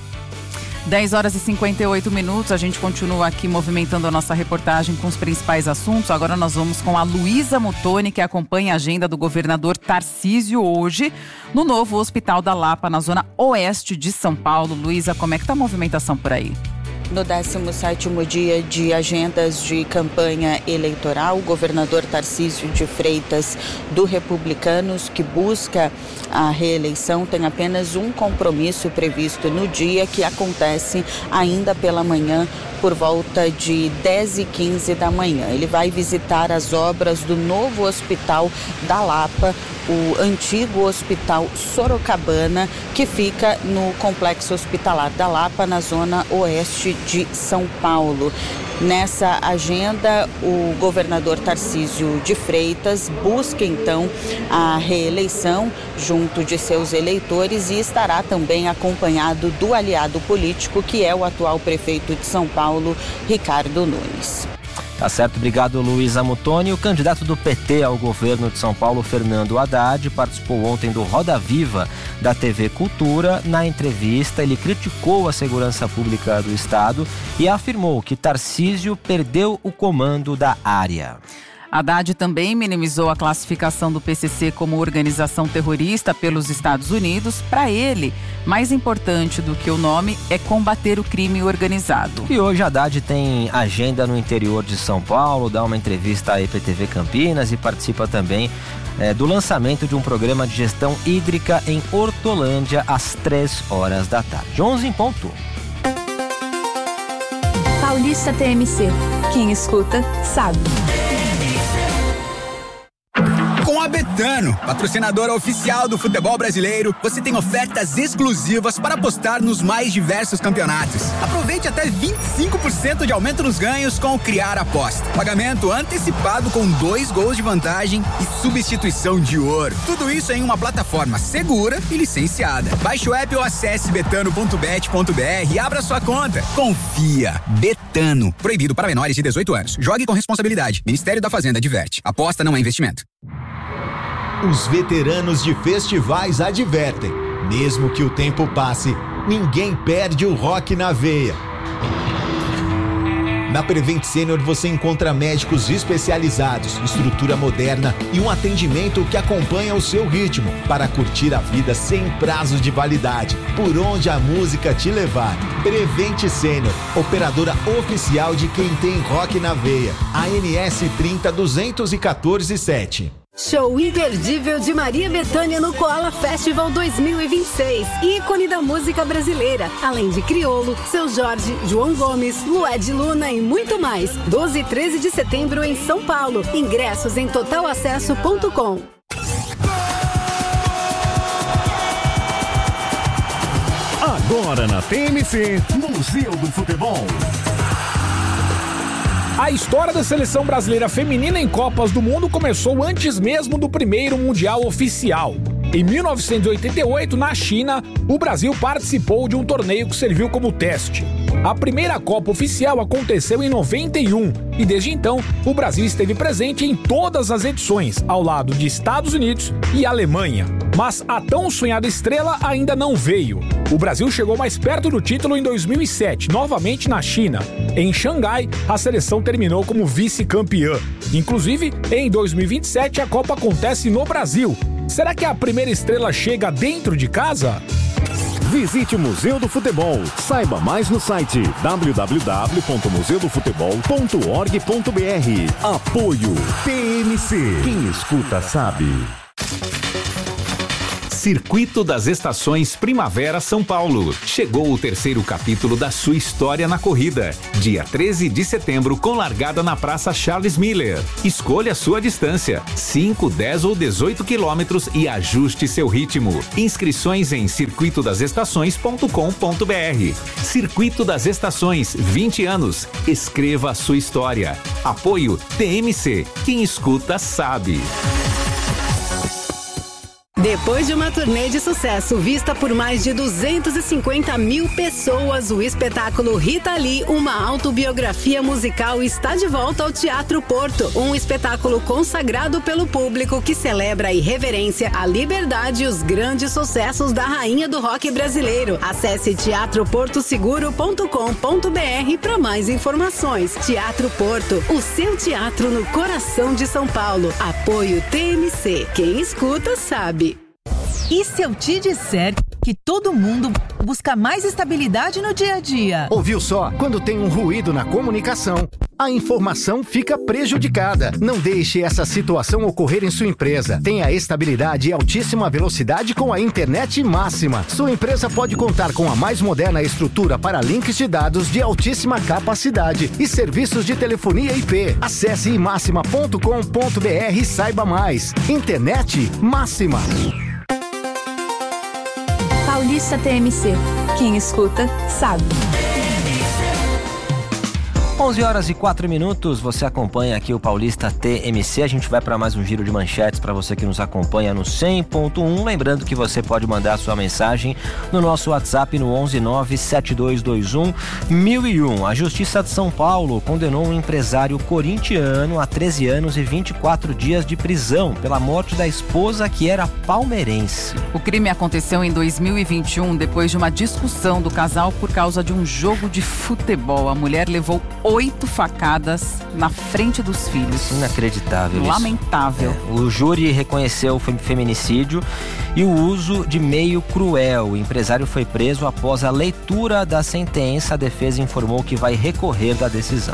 dez horas e cinquenta e oito minutos, a gente continua aqui movimentando a nossa reportagem com os principais assuntos. Agora nós vamos com a Luísa Muttoni, que acompanha a agenda do governador Tarcísio hoje no novo Hospital da Lapa, na zona oeste de São Paulo. Luísa, como é que está a movimentação por aí? No décimo sétimo dia de agendas de campanha eleitoral, o governador Tarcísio de Freitas, do Republicanos, que busca a reeleição, tem apenas um compromisso previsto no dia, que acontece ainda pela manhã, por volta de dez e quinze da manhã. Ele vai visitar as obras do novo Hospital da Lapa, o antigo Hospital Sorocabana, que fica no Complexo Hospitalar da Lapa, na zona oeste de São Paulo. Nessa agenda, o governador Tarcísio de Freitas busca então a reeleição junto de seus eleitores e estará também acompanhado do aliado político, que é o atual prefeito de São Paulo, Ricardo Nunes. Tá certo, obrigado, Luísa Muttoni. O candidato do P T ao governo de São Paulo, Fernando Haddad, participou ontem do Roda Viva da T V Cultura. Na entrevista, ele criticou a segurança pública do estado e afirmou que Tarcísio perdeu o comando da área. Haddad também minimizou a classificação do P C C como organização terrorista pelos Estados Unidos. Para ele, mais importante do que o nome é combater o crime organizado. E hoje Haddad tem agenda no interior de São Paulo, dá uma entrevista à E P T V Campinas e participa também é, do lançamento de um programa de gestão hídrica em Hortolândia às três horas da tarde. onze em ponto. Paulista T M C. Quem escuta, sabe. Com a Betano, patrocinadora oficial do futebol brasileiro, você tem ofertas exclusivas para apostar nos mais diversos campeonatos. Aproveite até vinte e cinco por cento de aumento nos ganhos com o Criar Aposta. Pagamento antecipado com dois gols de vantagem e substituição de ouro. Tudo isso em uma plataforma segura e licenciada. Baixe o app ou acesse betano ponto bet ponto br e abra sua conta. Confia. Betano. Proibido para menores de dezoito anos. Jogue com responsabilidade. Ministério da Fazenda adverte. Aposta não é investimento. Os veteranos de festivais advertem: mesmo que o tempo passe, ninguém perde o rock na veia. Na Prevent Senior você encontra médicos especializados, estrutura moderna e um atendimento que acompanha o seu ritmo para curtir a vida sem prazo de validade, por onde a música te levar. Prevent Senior, operadora oficial de quem tem rock na veia. A N S trinta duzentos e quatorze sete. Show imperdível de Maria Bethânia no Koala Festival dois mil e vinte e seis. Ícone da música brasileira. Além de Criolo, Seu Jorge, João Gomes, Lued Luna e muito mais. doze e treze de setembro em São Paulo. Ingressos em total acesso ponto com. Agora na T M C, Museu do Futebol. A história da seleção brasileira feminina em Copas do Mundo começou antes mesmo do primeiro Mundial oficial. Em mil novecentos e oitenta e oito, na China, o Brasil participou de um torneio que serviu como teste. A primeira Copa oficial aconteceu em noventa e um e desde então o Brasil esteve presente em todas as edições, ao lado de Estados Unidos e Alemanha. Mas a tão sonhada estrela ainda não veio. O Brasil chegou mais perto do título em dois mil e sete, novamente na China. Em Xangai, a seleção terminou como vice-campeã. Inclusive, em dois mil e vinte e sete, a Copa acontece no Brasil. Será que a primeira estrela chega dentro de casa? Visite o Museu do Futebol. Saiba mais no site w w w ponto museu do futebol ponto org ponto b r. Apoio T M C. Quem escuta sabe. Circuito das Estações Primavera São Paulo. Chegou o terceiro capítulo da sua história na corrida. Dia treze de setembro, com largada na Praça Charles Miller. Escolha sua distância, cinco, dez ou dezoito quilômetros e ajuste seu ritmo. Inscrições em circuito das estações ponto com ponto br. Circuito das Estações, vinte anos. Escreva a sua história. Apoio T M C. Quem escuta sabe. Depois de uma turnê de sucesso vista por mais de duzentas e cinquenta mil pessoas, o espetáculo Rita Lee, uma autobiografia musical, está de volta ao Teatro Porto. Um espetáculo consagrado pelo público que celebra a irreverência, a liberdade e os grandes sucessos da rainha do rock brasileiro. Acesse teatro porto seguro ponto com ponto br para mais informações. Teatro Porto, o seu teatro no coração de São Paulo. Apoio T M C. Quem escuta sabe. E se eu te disser que todo mundo busca mais estabilidade no dia a dia? Ouviu só? Quando tem um ruído na comunicação, a informação fica prejudicada. Não deixe essa situação ocorrer em sua empresa. Tenha estabilidade e altíssima velocidade com a internet máxima. Sua empresa pode contar com a mais moderna estrutura para links de dados de altíssima capacidade e serviços de telefonia I P. Acesse i máxima ponto com ponto br e saiba mais. Internet máxima. Paulista T M C. Quem escuta, sabe. onze horas e quatro minutos, você acompanha aqui o Paulista T M C. A gente vai para mais um giro de manchetes para você que nos acompanha no cem ponto um. Lembrando que você pode mandar a sua mensagem no nosso WhatsApp no onze nove sete dois dois um mil e um. A Justiça de São Paulo condenou um empresário corintiano a treze anos e vinte e quatro dias de prisão pela morte da esposa que era palmeirense. O crime aconteceu em dois mil e vinte e um, depois de uma discussão do casal por causa de um jogo de futebol. A mulher levou oito facadas na frente dos filhos. Inacreditável. Lamentável. É, o júri reconheceu o feminicídio e o uso de meio cruel. O empresário foi preso após a leitura da sentença. A defesa informou que vai recorrer da decisão.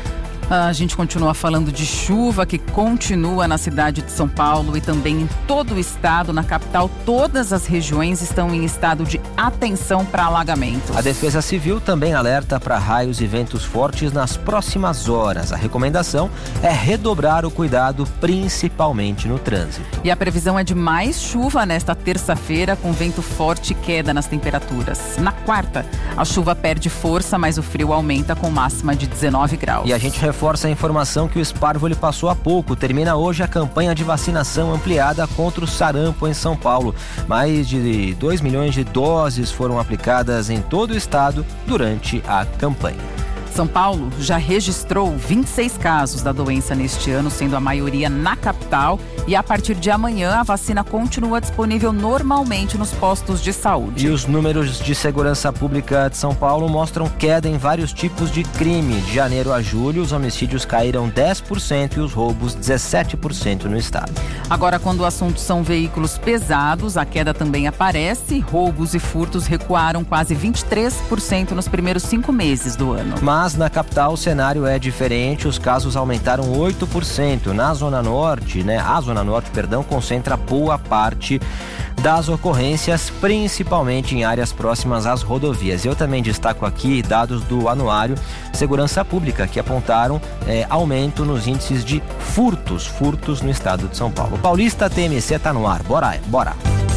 A gente continua falando de chuva que continua na cidade de São Paulo e também em todo o estado. Na capital, todas as regiões estão em estado de atenção para alagamentos. A Defesa Civil também alerta para raios e ventos fortes nas próximas horas. A recomendação é redobrar o cuidado, principalmente no trânsito. E a previsão é de mais chuva nesta terça-feira, com vento forte e queda nas temperaturas. Na quarta, a chuva perde força, mas o frio aumenta com máxima de dezenove graus. E a gente reforça a informação que o Sparvoli passou há pouco. Termina hoje a campanha de vacinação ampliada contra o sarampo em São Paulo. Mais de dois milhões de doses foram aplicadas em todo o estado durante a campanha. São Paulo já registrou vinte e seis casos da doença neste ano, sendo a maioria na capital. E a partir de amanhã, a vacina continua disponível normalmente nos postos de saúde. E os números de segurança pública de São Paulo mostram queda em vários tipos de crime. De janeiro a julho, os homicídios caíram dez por cento e os roubos dezessete por cento no estado. Agora, quando o assunto são veículos pesados, a queda também aparece. Roubos e furtos recuaram quase vinte e três por cento nos primeiros cinco meses do ano. Mas na capital o cenário é diferente, os casos aumentaram oito por cento. Na Zona Norte, né? A Zona Norte, perdão, concentra boa parte das ocorrências, principalmente em áreas próximas às rodovias. Eu também destaco aqui dados do Anuário Segurança Pública, que apontaram é, aumento nos índices de furtos, furtos no estado de São Paulo. O Paulista T M C está no ar, bora, bora.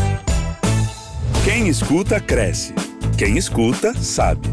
Quem escuta, cresce. Quem escuta, sabe.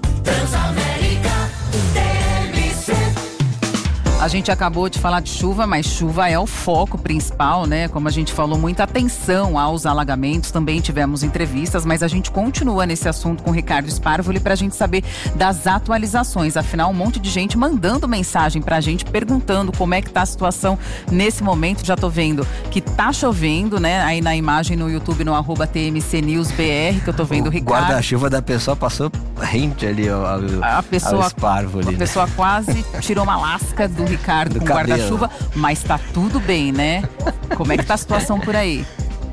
A gente acabou de falar de chuva, mas chuva é o foco principal, né? Como a gente falou, muita atenção aos alagamentos. Também tivemos entrevistas, mas a gente continua nesse assunto com o Ricardo Sparvoli para a gente saber das atualizações. Afinal, um monte de gente mandando mensagem para a gente, perguntando como é que tá a situação nesse momento. Já tô vendo que tá chovendo, né? Aí na imagem no YouTube, no arroba T M C News B R, que eu tô vendo o Ricardo. O guarda-chuva da pessoa passou rente ali ao, ao, a pessoa, ao Sparvoli. A né? pessoa quase tirou uma lasca do Ricardo com guarda-chuva, mas tá tudo bem, né? Como é que tá a situação por aí?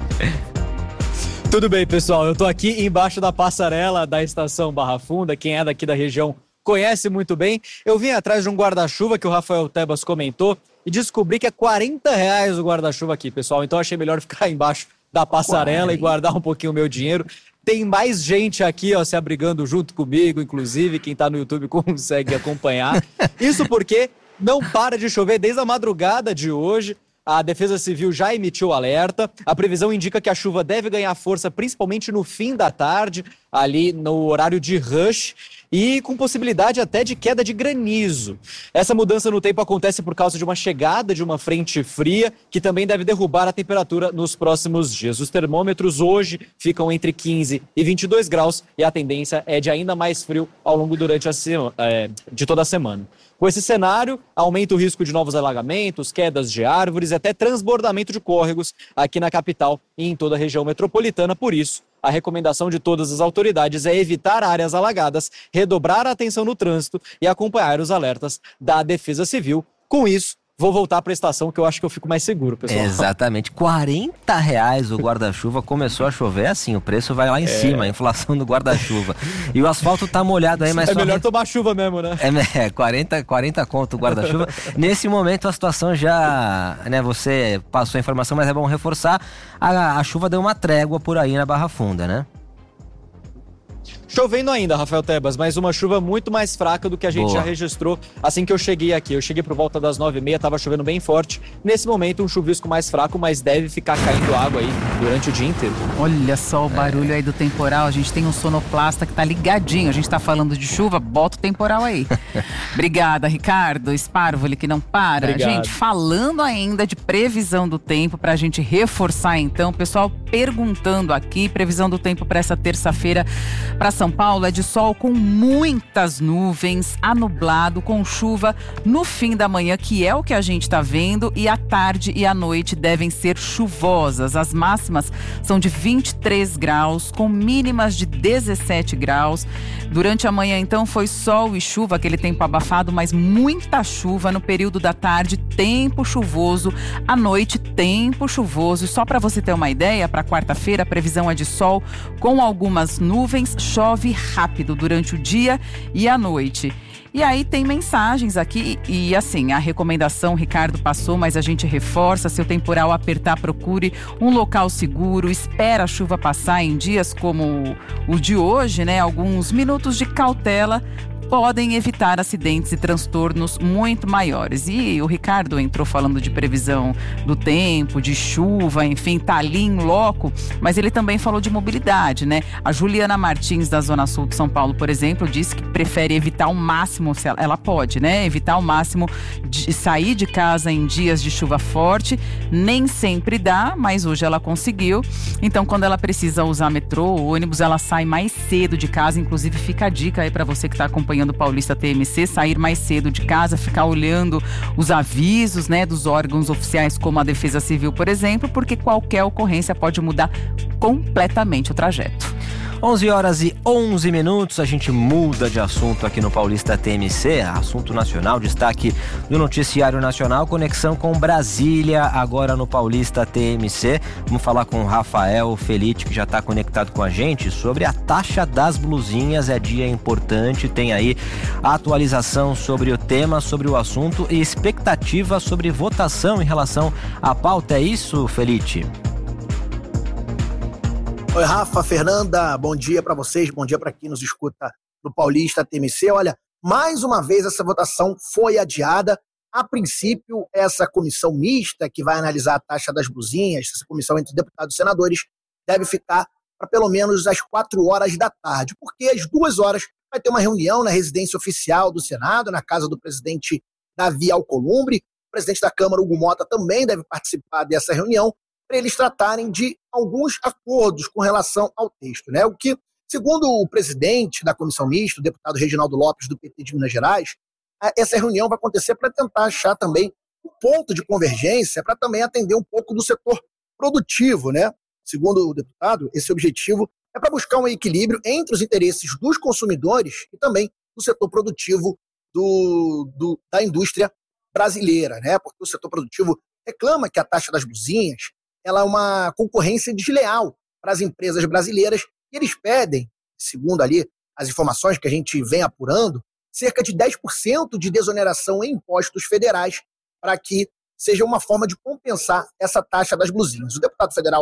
Tudo bem, pessoal. Eu tô aqui embaixo da passarela da estação Barra Funda. Quem é daqui da região conhece muito bem. Eu vim atrás de um guarda-chuva que o Rafael Tebas comentou e descobri que é quarenta reais o guarda-chuva aqui, pessoal. Então achei melhor ficar embaixo da passarela e guardar um pouquinho o meu dinheiro. Tem mais gente aqui, ó, se abrigando junto comigo, inclusive, quem tá no YouTube consegue acompanhar. Isso porque não para de chover desde a madrugada de hoje. A Defesa Civil já emitiu alerta. A previsão indica que a chuva deve ganhar força principalmente no fim da tarde, ali no horário de rush, e com possibilidade até de queda de granizo. Essa mudança no tempo acontece por causa de uma chegada de uma frente fria, que também deve derrubar a temperatura nos próximos dias. Os termômetros hoje ficam entre quinze e vinte e dois graus, e a tendência é de ainda mais frio ao longo durante a sema, é, de toda a semana. Com esse cenário, aumenta o risco de novos alagamentos, quedas de árvores e até transbordamento de córregos aqui na capital e em toda a região metropolitana. Por isso, a recomendação de todas as autoridades é evitar áreas alagadas, redobrar a atenção no trânsito e acompanhar os alertas da Defesa Civil. Com isso, vou voltar para a estação, que eu acho que eu fico mais seguro, pessoal. Exatamente. quarenta reais o guarda-chuva. Começou a chover, assim, o preço vai lá em é. cima, a inflação do guarda-chuva. E o asfalto tá molhado aí, mas É só... melhor tomar chuva mesmo, né? É, quarenta, quarenta conto o guarda-chuva. Nesse momento a situação já, né, você passou a informação, mas é bom reforçar, a, a chuva deu uma trégua por aí na Barra Funda, né? Chovendo ainda, Rafael Tebas, mas uma chuva muito mais fraca do que a gente Boa. já registrou assim que eu cheguei aqui. Eu cheguei por volta das nove e meia, tava chovendo bem forte. Nesse momento, um chuvisco mais fraco, mas deve ficar caindo água aí durante o dia inteiro. Olha só o barulho é. aí do temporal. A gente tem um sonoplasta que tá ligadinho. A gente tá falando de chuva, bota o temporal aí. Obrigada, Ricardo Sparvoli, que não para. Obrigado. Gente, falando ainda de previsão do tempo, pra gente reforçar então, o pessoal perguntando aqui, previsão do tempo para essa terça-feira para São Paulo é de sol com muitas nuvens, anublado, com chuva no fim da manhã, que é o que a gente está vendo, e à tarde e à noite devem ser chuvosas. As máximas são de vinte e três graus, com mínimas de dezessete graus. Durante a manhã, então, foi sol e chuva, aquele tempo abafado, mas muita chuva no período da tarde, tempo chuvoso, à noite, tempo chuvoso. Só para você ter uma ideia, para quarta-feira, a previsão é de sol com algumas nuvens, chove rápido durante o dia e a noite. E aí tem mensagens aqui e assim, a recomendação, Ricardo passou, mas a gente reforça, se o temporal apertar, procure um local seguro, espera a chuva passar em dias como o de hoje, né? Alguns minutos de cautela podem evitar acidentes e transtornos muito maiores. E o Ricardo entrou falando de previsão do tempo, de chuva, enfim, tá ali em loco, mas ele também falou de mobilidade, né? A Juliana Martins, da Zona Sul de São Paulo, por exemplo, disse que prefere evitar ao máximo, se ela, ela pode, né? Evitar ao máximo de sair de casa em dias de chuva forte. Nem sempre dá, mas hoje ela conseguiu. Então, quando ela precisa usar metrô ou ônibus, ela sai mais cedo de casa. Inclusive, fica a dica aí para você que está acompanhando do Paulista T M C, sair mais cedo de casa, ficar olhando os avisos, né, dos órgãos oficiais como a Defesa Civil, por exemplo, porque qualquer ocorrência pode mudar completamente o trajeto. onze horas e onze minutos, a gente muda de assunto aqui no Paulista T M C, assunto nacional, destaque do Noticiário Nacional, conexão com Brasília, agora no Paulista T M C. Vamos falar com o Rafael Felite, que já está conectado com a gente, sobre a taxa das blusinhas. É dia importante, tem aí a atualização sobre o tema, sobre o assunto e expectativa sobre votação em relação à pauta. É isso, Felite? Oi, Rafa, Fernanda, bom dia para vocês, bom dia para quem nos escuta do Paulista T M C. Olha, mais uma vez essa votação foi adiada. A princípio, essa comissão mista que vai analisar a taxa das blusinhas, essa comissão entre deputados e senadores, deve ficar para pelo menos às quatro horas da tarde, porque às duas horas vai ter uma reunião na residência oficial do Senado, na casa do presidente Davi Alcolumbre. O presidente da Câmara, Hugo Mota, também deve participar dessa reunião, para eles tratarem de alguns acordos com relação ao texto, né? O que, segundo o presidente da comissão mista, o deputado Reginaldo Lopes, do P T de Minas Gerais, essa reunião vai acontecer para tentar achar também um ponto de convergência, para também atender um pouco do setor produtivo, né? Segundo o deputado, esse objetivo é para buscar um equilíbrio entre os interesses dos consumidores e também do setor produtivo do, do, da indústria brasileira, né? Porque o setor produtivo reclama que a taxa das blusinhas ela é uma concorrência desleal para as empresas brasileiras e eles pedem, segundo ali as informações que a gente vem apurando, cerca de dez por cento de desoneração em impostos federais para que seja uma forma de compensar essa taxa das blusinhas. O deputado federal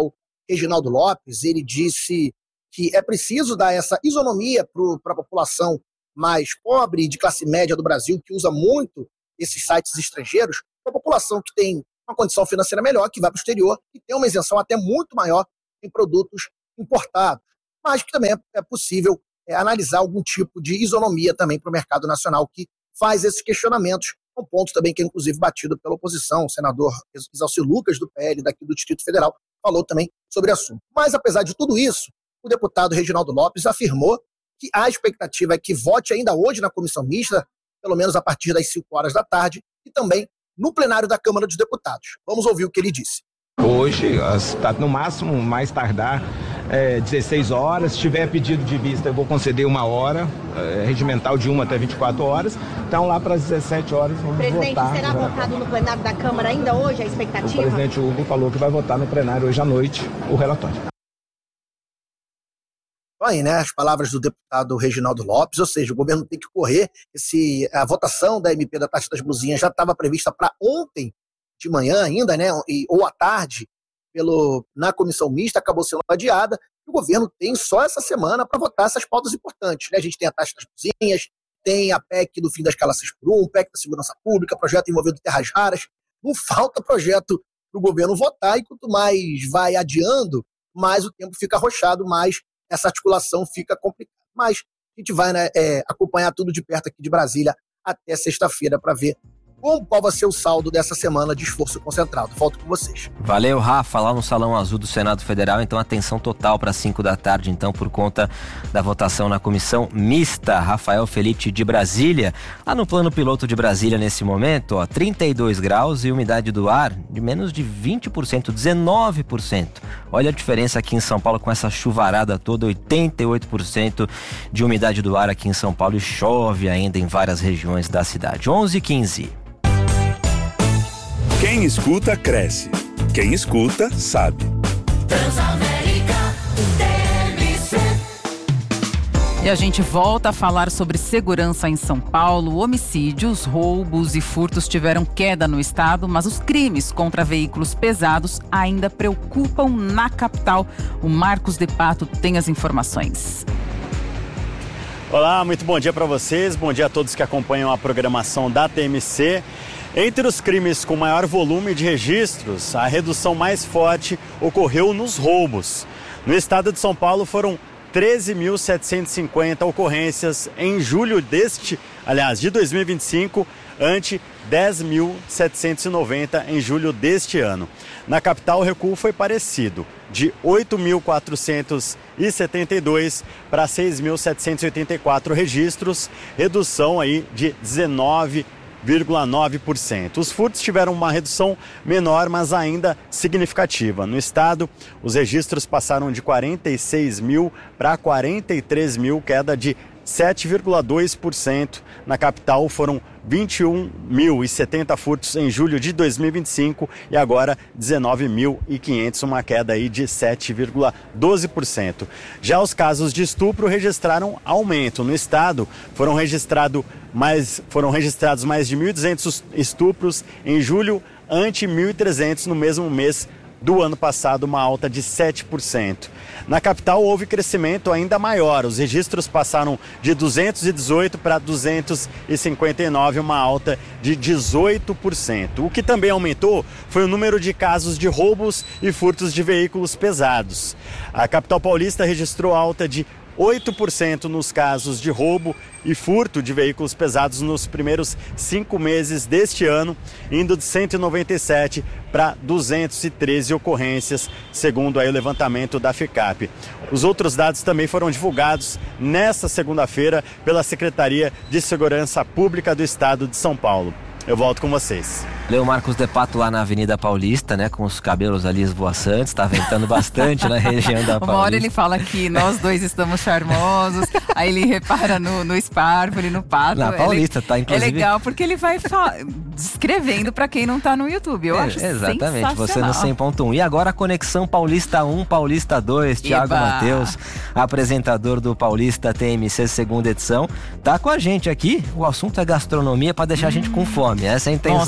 Reginaldo Lopes, ele disse que é preciso dar essa isonomia para a população mais pobre e de classe média do Brasil, que usa muito esses sites estrangeiros, para a população que tem uma condição financeira melhor, que vai para o exterior e tem uma isenção até muito maior em produtos importados. Mas que também é possível é, analisar algum tipo de isonomia também para o mercado nacional, que faz esses questionamentos, um ponto também que é inclusive batido pela oposição. O senador Exalcir Lucas, do P L, daqui do Distrito Federal, falou também sobre o assunto. Mas, apesar de tudo isso, o deputado Reginaldo Lopes afirmou que a expectativa é que vote ainda hoje na comissão mista, pelo menos a partir das cinco horas da tarde, e também no plenário da Câmara dos Deputados. Vamos ouvir o que ele disse. Hoje, está no máximo, mais tardar, é, dezesseis horas. Se tiver pedido de vista, eu vou conceder uma hora, é, regimental de uma até vinte e quatro horas. Então, lá para as dezessete horas, vamos Presidente, votar. Presidente, será votado no plenário da Câmara ainda hoje, a expectativa? O presidente Hugo falou que vai votar no plenário hoje à noite o relatório. Aí, né, as palavras do deputado Reginaldo Lopes, ou seja, o governo tem que correr. Esse, a votação da M P da taxa das blusinhas já estava prevista para ontem de manhã ainda, né, e, ou à tarde, pelo, na comissão mista, acabou sendo adiada. O governo tem só essa semana para votar essas pautas importantes, né? A gente tem a taxa das blusinhas, tem a P E C do fim da escala seis por um, P E C da segurança pública, projeto envolvendo terras raras. Não falta projeto para o governo votar, e quanto mais vai adiando, mais o tempo fica arrochado, mais essa articulação fica complicada. Mas a gente vai, né, é, acompanhar tudo de perto aqui de Brasília até sexta-feira para ver como, qual vai ser o saldo dessa semana de esforço concentrado. Volto com vocês. Valeu, Rafa, lá no Salão Azul do Senado Federal. Então, atenção total para cinco da tarde, então, por conta da votação na comissão mista. Rafael Felipe de Brasília. Lá no plano piloto de Brasília, nesse momento, ó, trinta e dois graus e umidade do ar de menos de vinte por cento, dezenove por cento. Olha a diferença aqui em São Paulo com essa chuvarada toda, oitenta e oito por cento de umidade do ar aqui em São Paulo, e chove ainda em várias regiões da cidade. onze e quinze. Quem escuta, cresce. Quem escuta, sabe. Transamérica T M C. E a gente volta a falar sobre segurança em São Paulo. Homicídios, roubos e furtos tiveram queda no estado, mas os crimes contra veículos pesados ainda preocupam na capital. O Marcos de Pato tem as informações. Olá, muito bom dia para vocês. Bom dia a todos que acompanham a programação da T M C. Entre os crimes com maior volume de registros, a redução mais forte ocorreu nos roubos. No estado de São Paulo foram treze mil setecentos e cinquenta ocorrências em julho deste, aliás, de dois mil e vinte e cinco, ante dez mil setecentos e noventa em julho deste ano. Na capital, o recuo foi parecido, de oito mil quatrocentos e setenta e dois para seis mil setecentos e oitenta e quatro registros, redução aí de dezenove vírgula nove por cento. Os furtos tiveram uma redução menor, mas ainda significativa. No estado, os registros passaram de quarenta e seis mil para quarenta e três mil, queda de sete vírgula dois por cento. Na capital foram vinte e um mil e setenta furtos em julho de dois mil e vinte e cinco e agora dezenove mil e quinhentos, uma queda aí de sete vírgula doze por cento. Já os casos de estupro registraram aumento. No estado foram, registrado mais, foram registrados mais de mil e duzentos estupros em julho, ante mil e trezentos no mesmo mês do ano passado, uma alta de sete por cento. Na capital houve crescimento ainda maior, os registros passaram de duzentos e dezoito para duzentos e cinquenta e nove, uma alta de dezoito por cento. O que também aumentou foi o número de casos de roubos e furtos de veículos pesados. A capital paulista registrou alta de oito por cento nos casos de roubo e furto de veículos pesados nos primeiros cinco meses deste ano, indo de cento e noventa e sete para duzentos e treze ocorrências, segundo aí o levantamento da FECAP. Os outros dados também foram divulgados nesta segunda-feira pela Secretaria de Segurança Pública do Estado de São Paulo. Eu volto com vocês. Leu Marcos de Pato lá na Avenida Paulista, né? Com os cabelos ali esvoaçantes, tá ventando bastante na região da Paulista. Uma hora ele fala que nós dois estamos charmosos, aí ele repara no, no Sparkle, no Pato. Na Paulista, ele, tá, inclusive. É legal porque ele vai descrevendo pra quem não tá no YouTube. Eu é, acho exatamente, você no cem ponto um. E agora a Conexão Paulista um, Paulista dois, Thiago Matheus, apresentador do Paulista T M C segunda edição, tá com a gente aqui. O assunto é gastronomia pra deixar hum. a gente com fome. Essa é a intenção Nossa, do Thiago.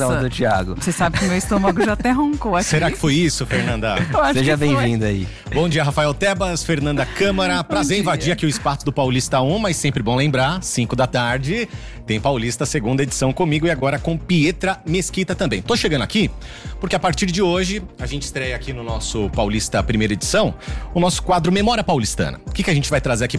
Thiago. Você sabe que meu estômago já até roncou aqui. Será que foi isso, Fernanda? Seja bem-vinda aí. Bom dia, Rafael Tebas, Fernanda Câmara. Prazer em invadir aqui o espaço do Paulista um, mas sempre bom lembrar, cinco da tarde, tem Paulista segunda edição comigo e agora com Pietra Mesquita também. Tô chegando aqui porque a partir de hoje a gente estreia aqui no nosso Paulista primeira edição o nosso quadro Memória Paulistana. O que, que a gente vai trazer aqui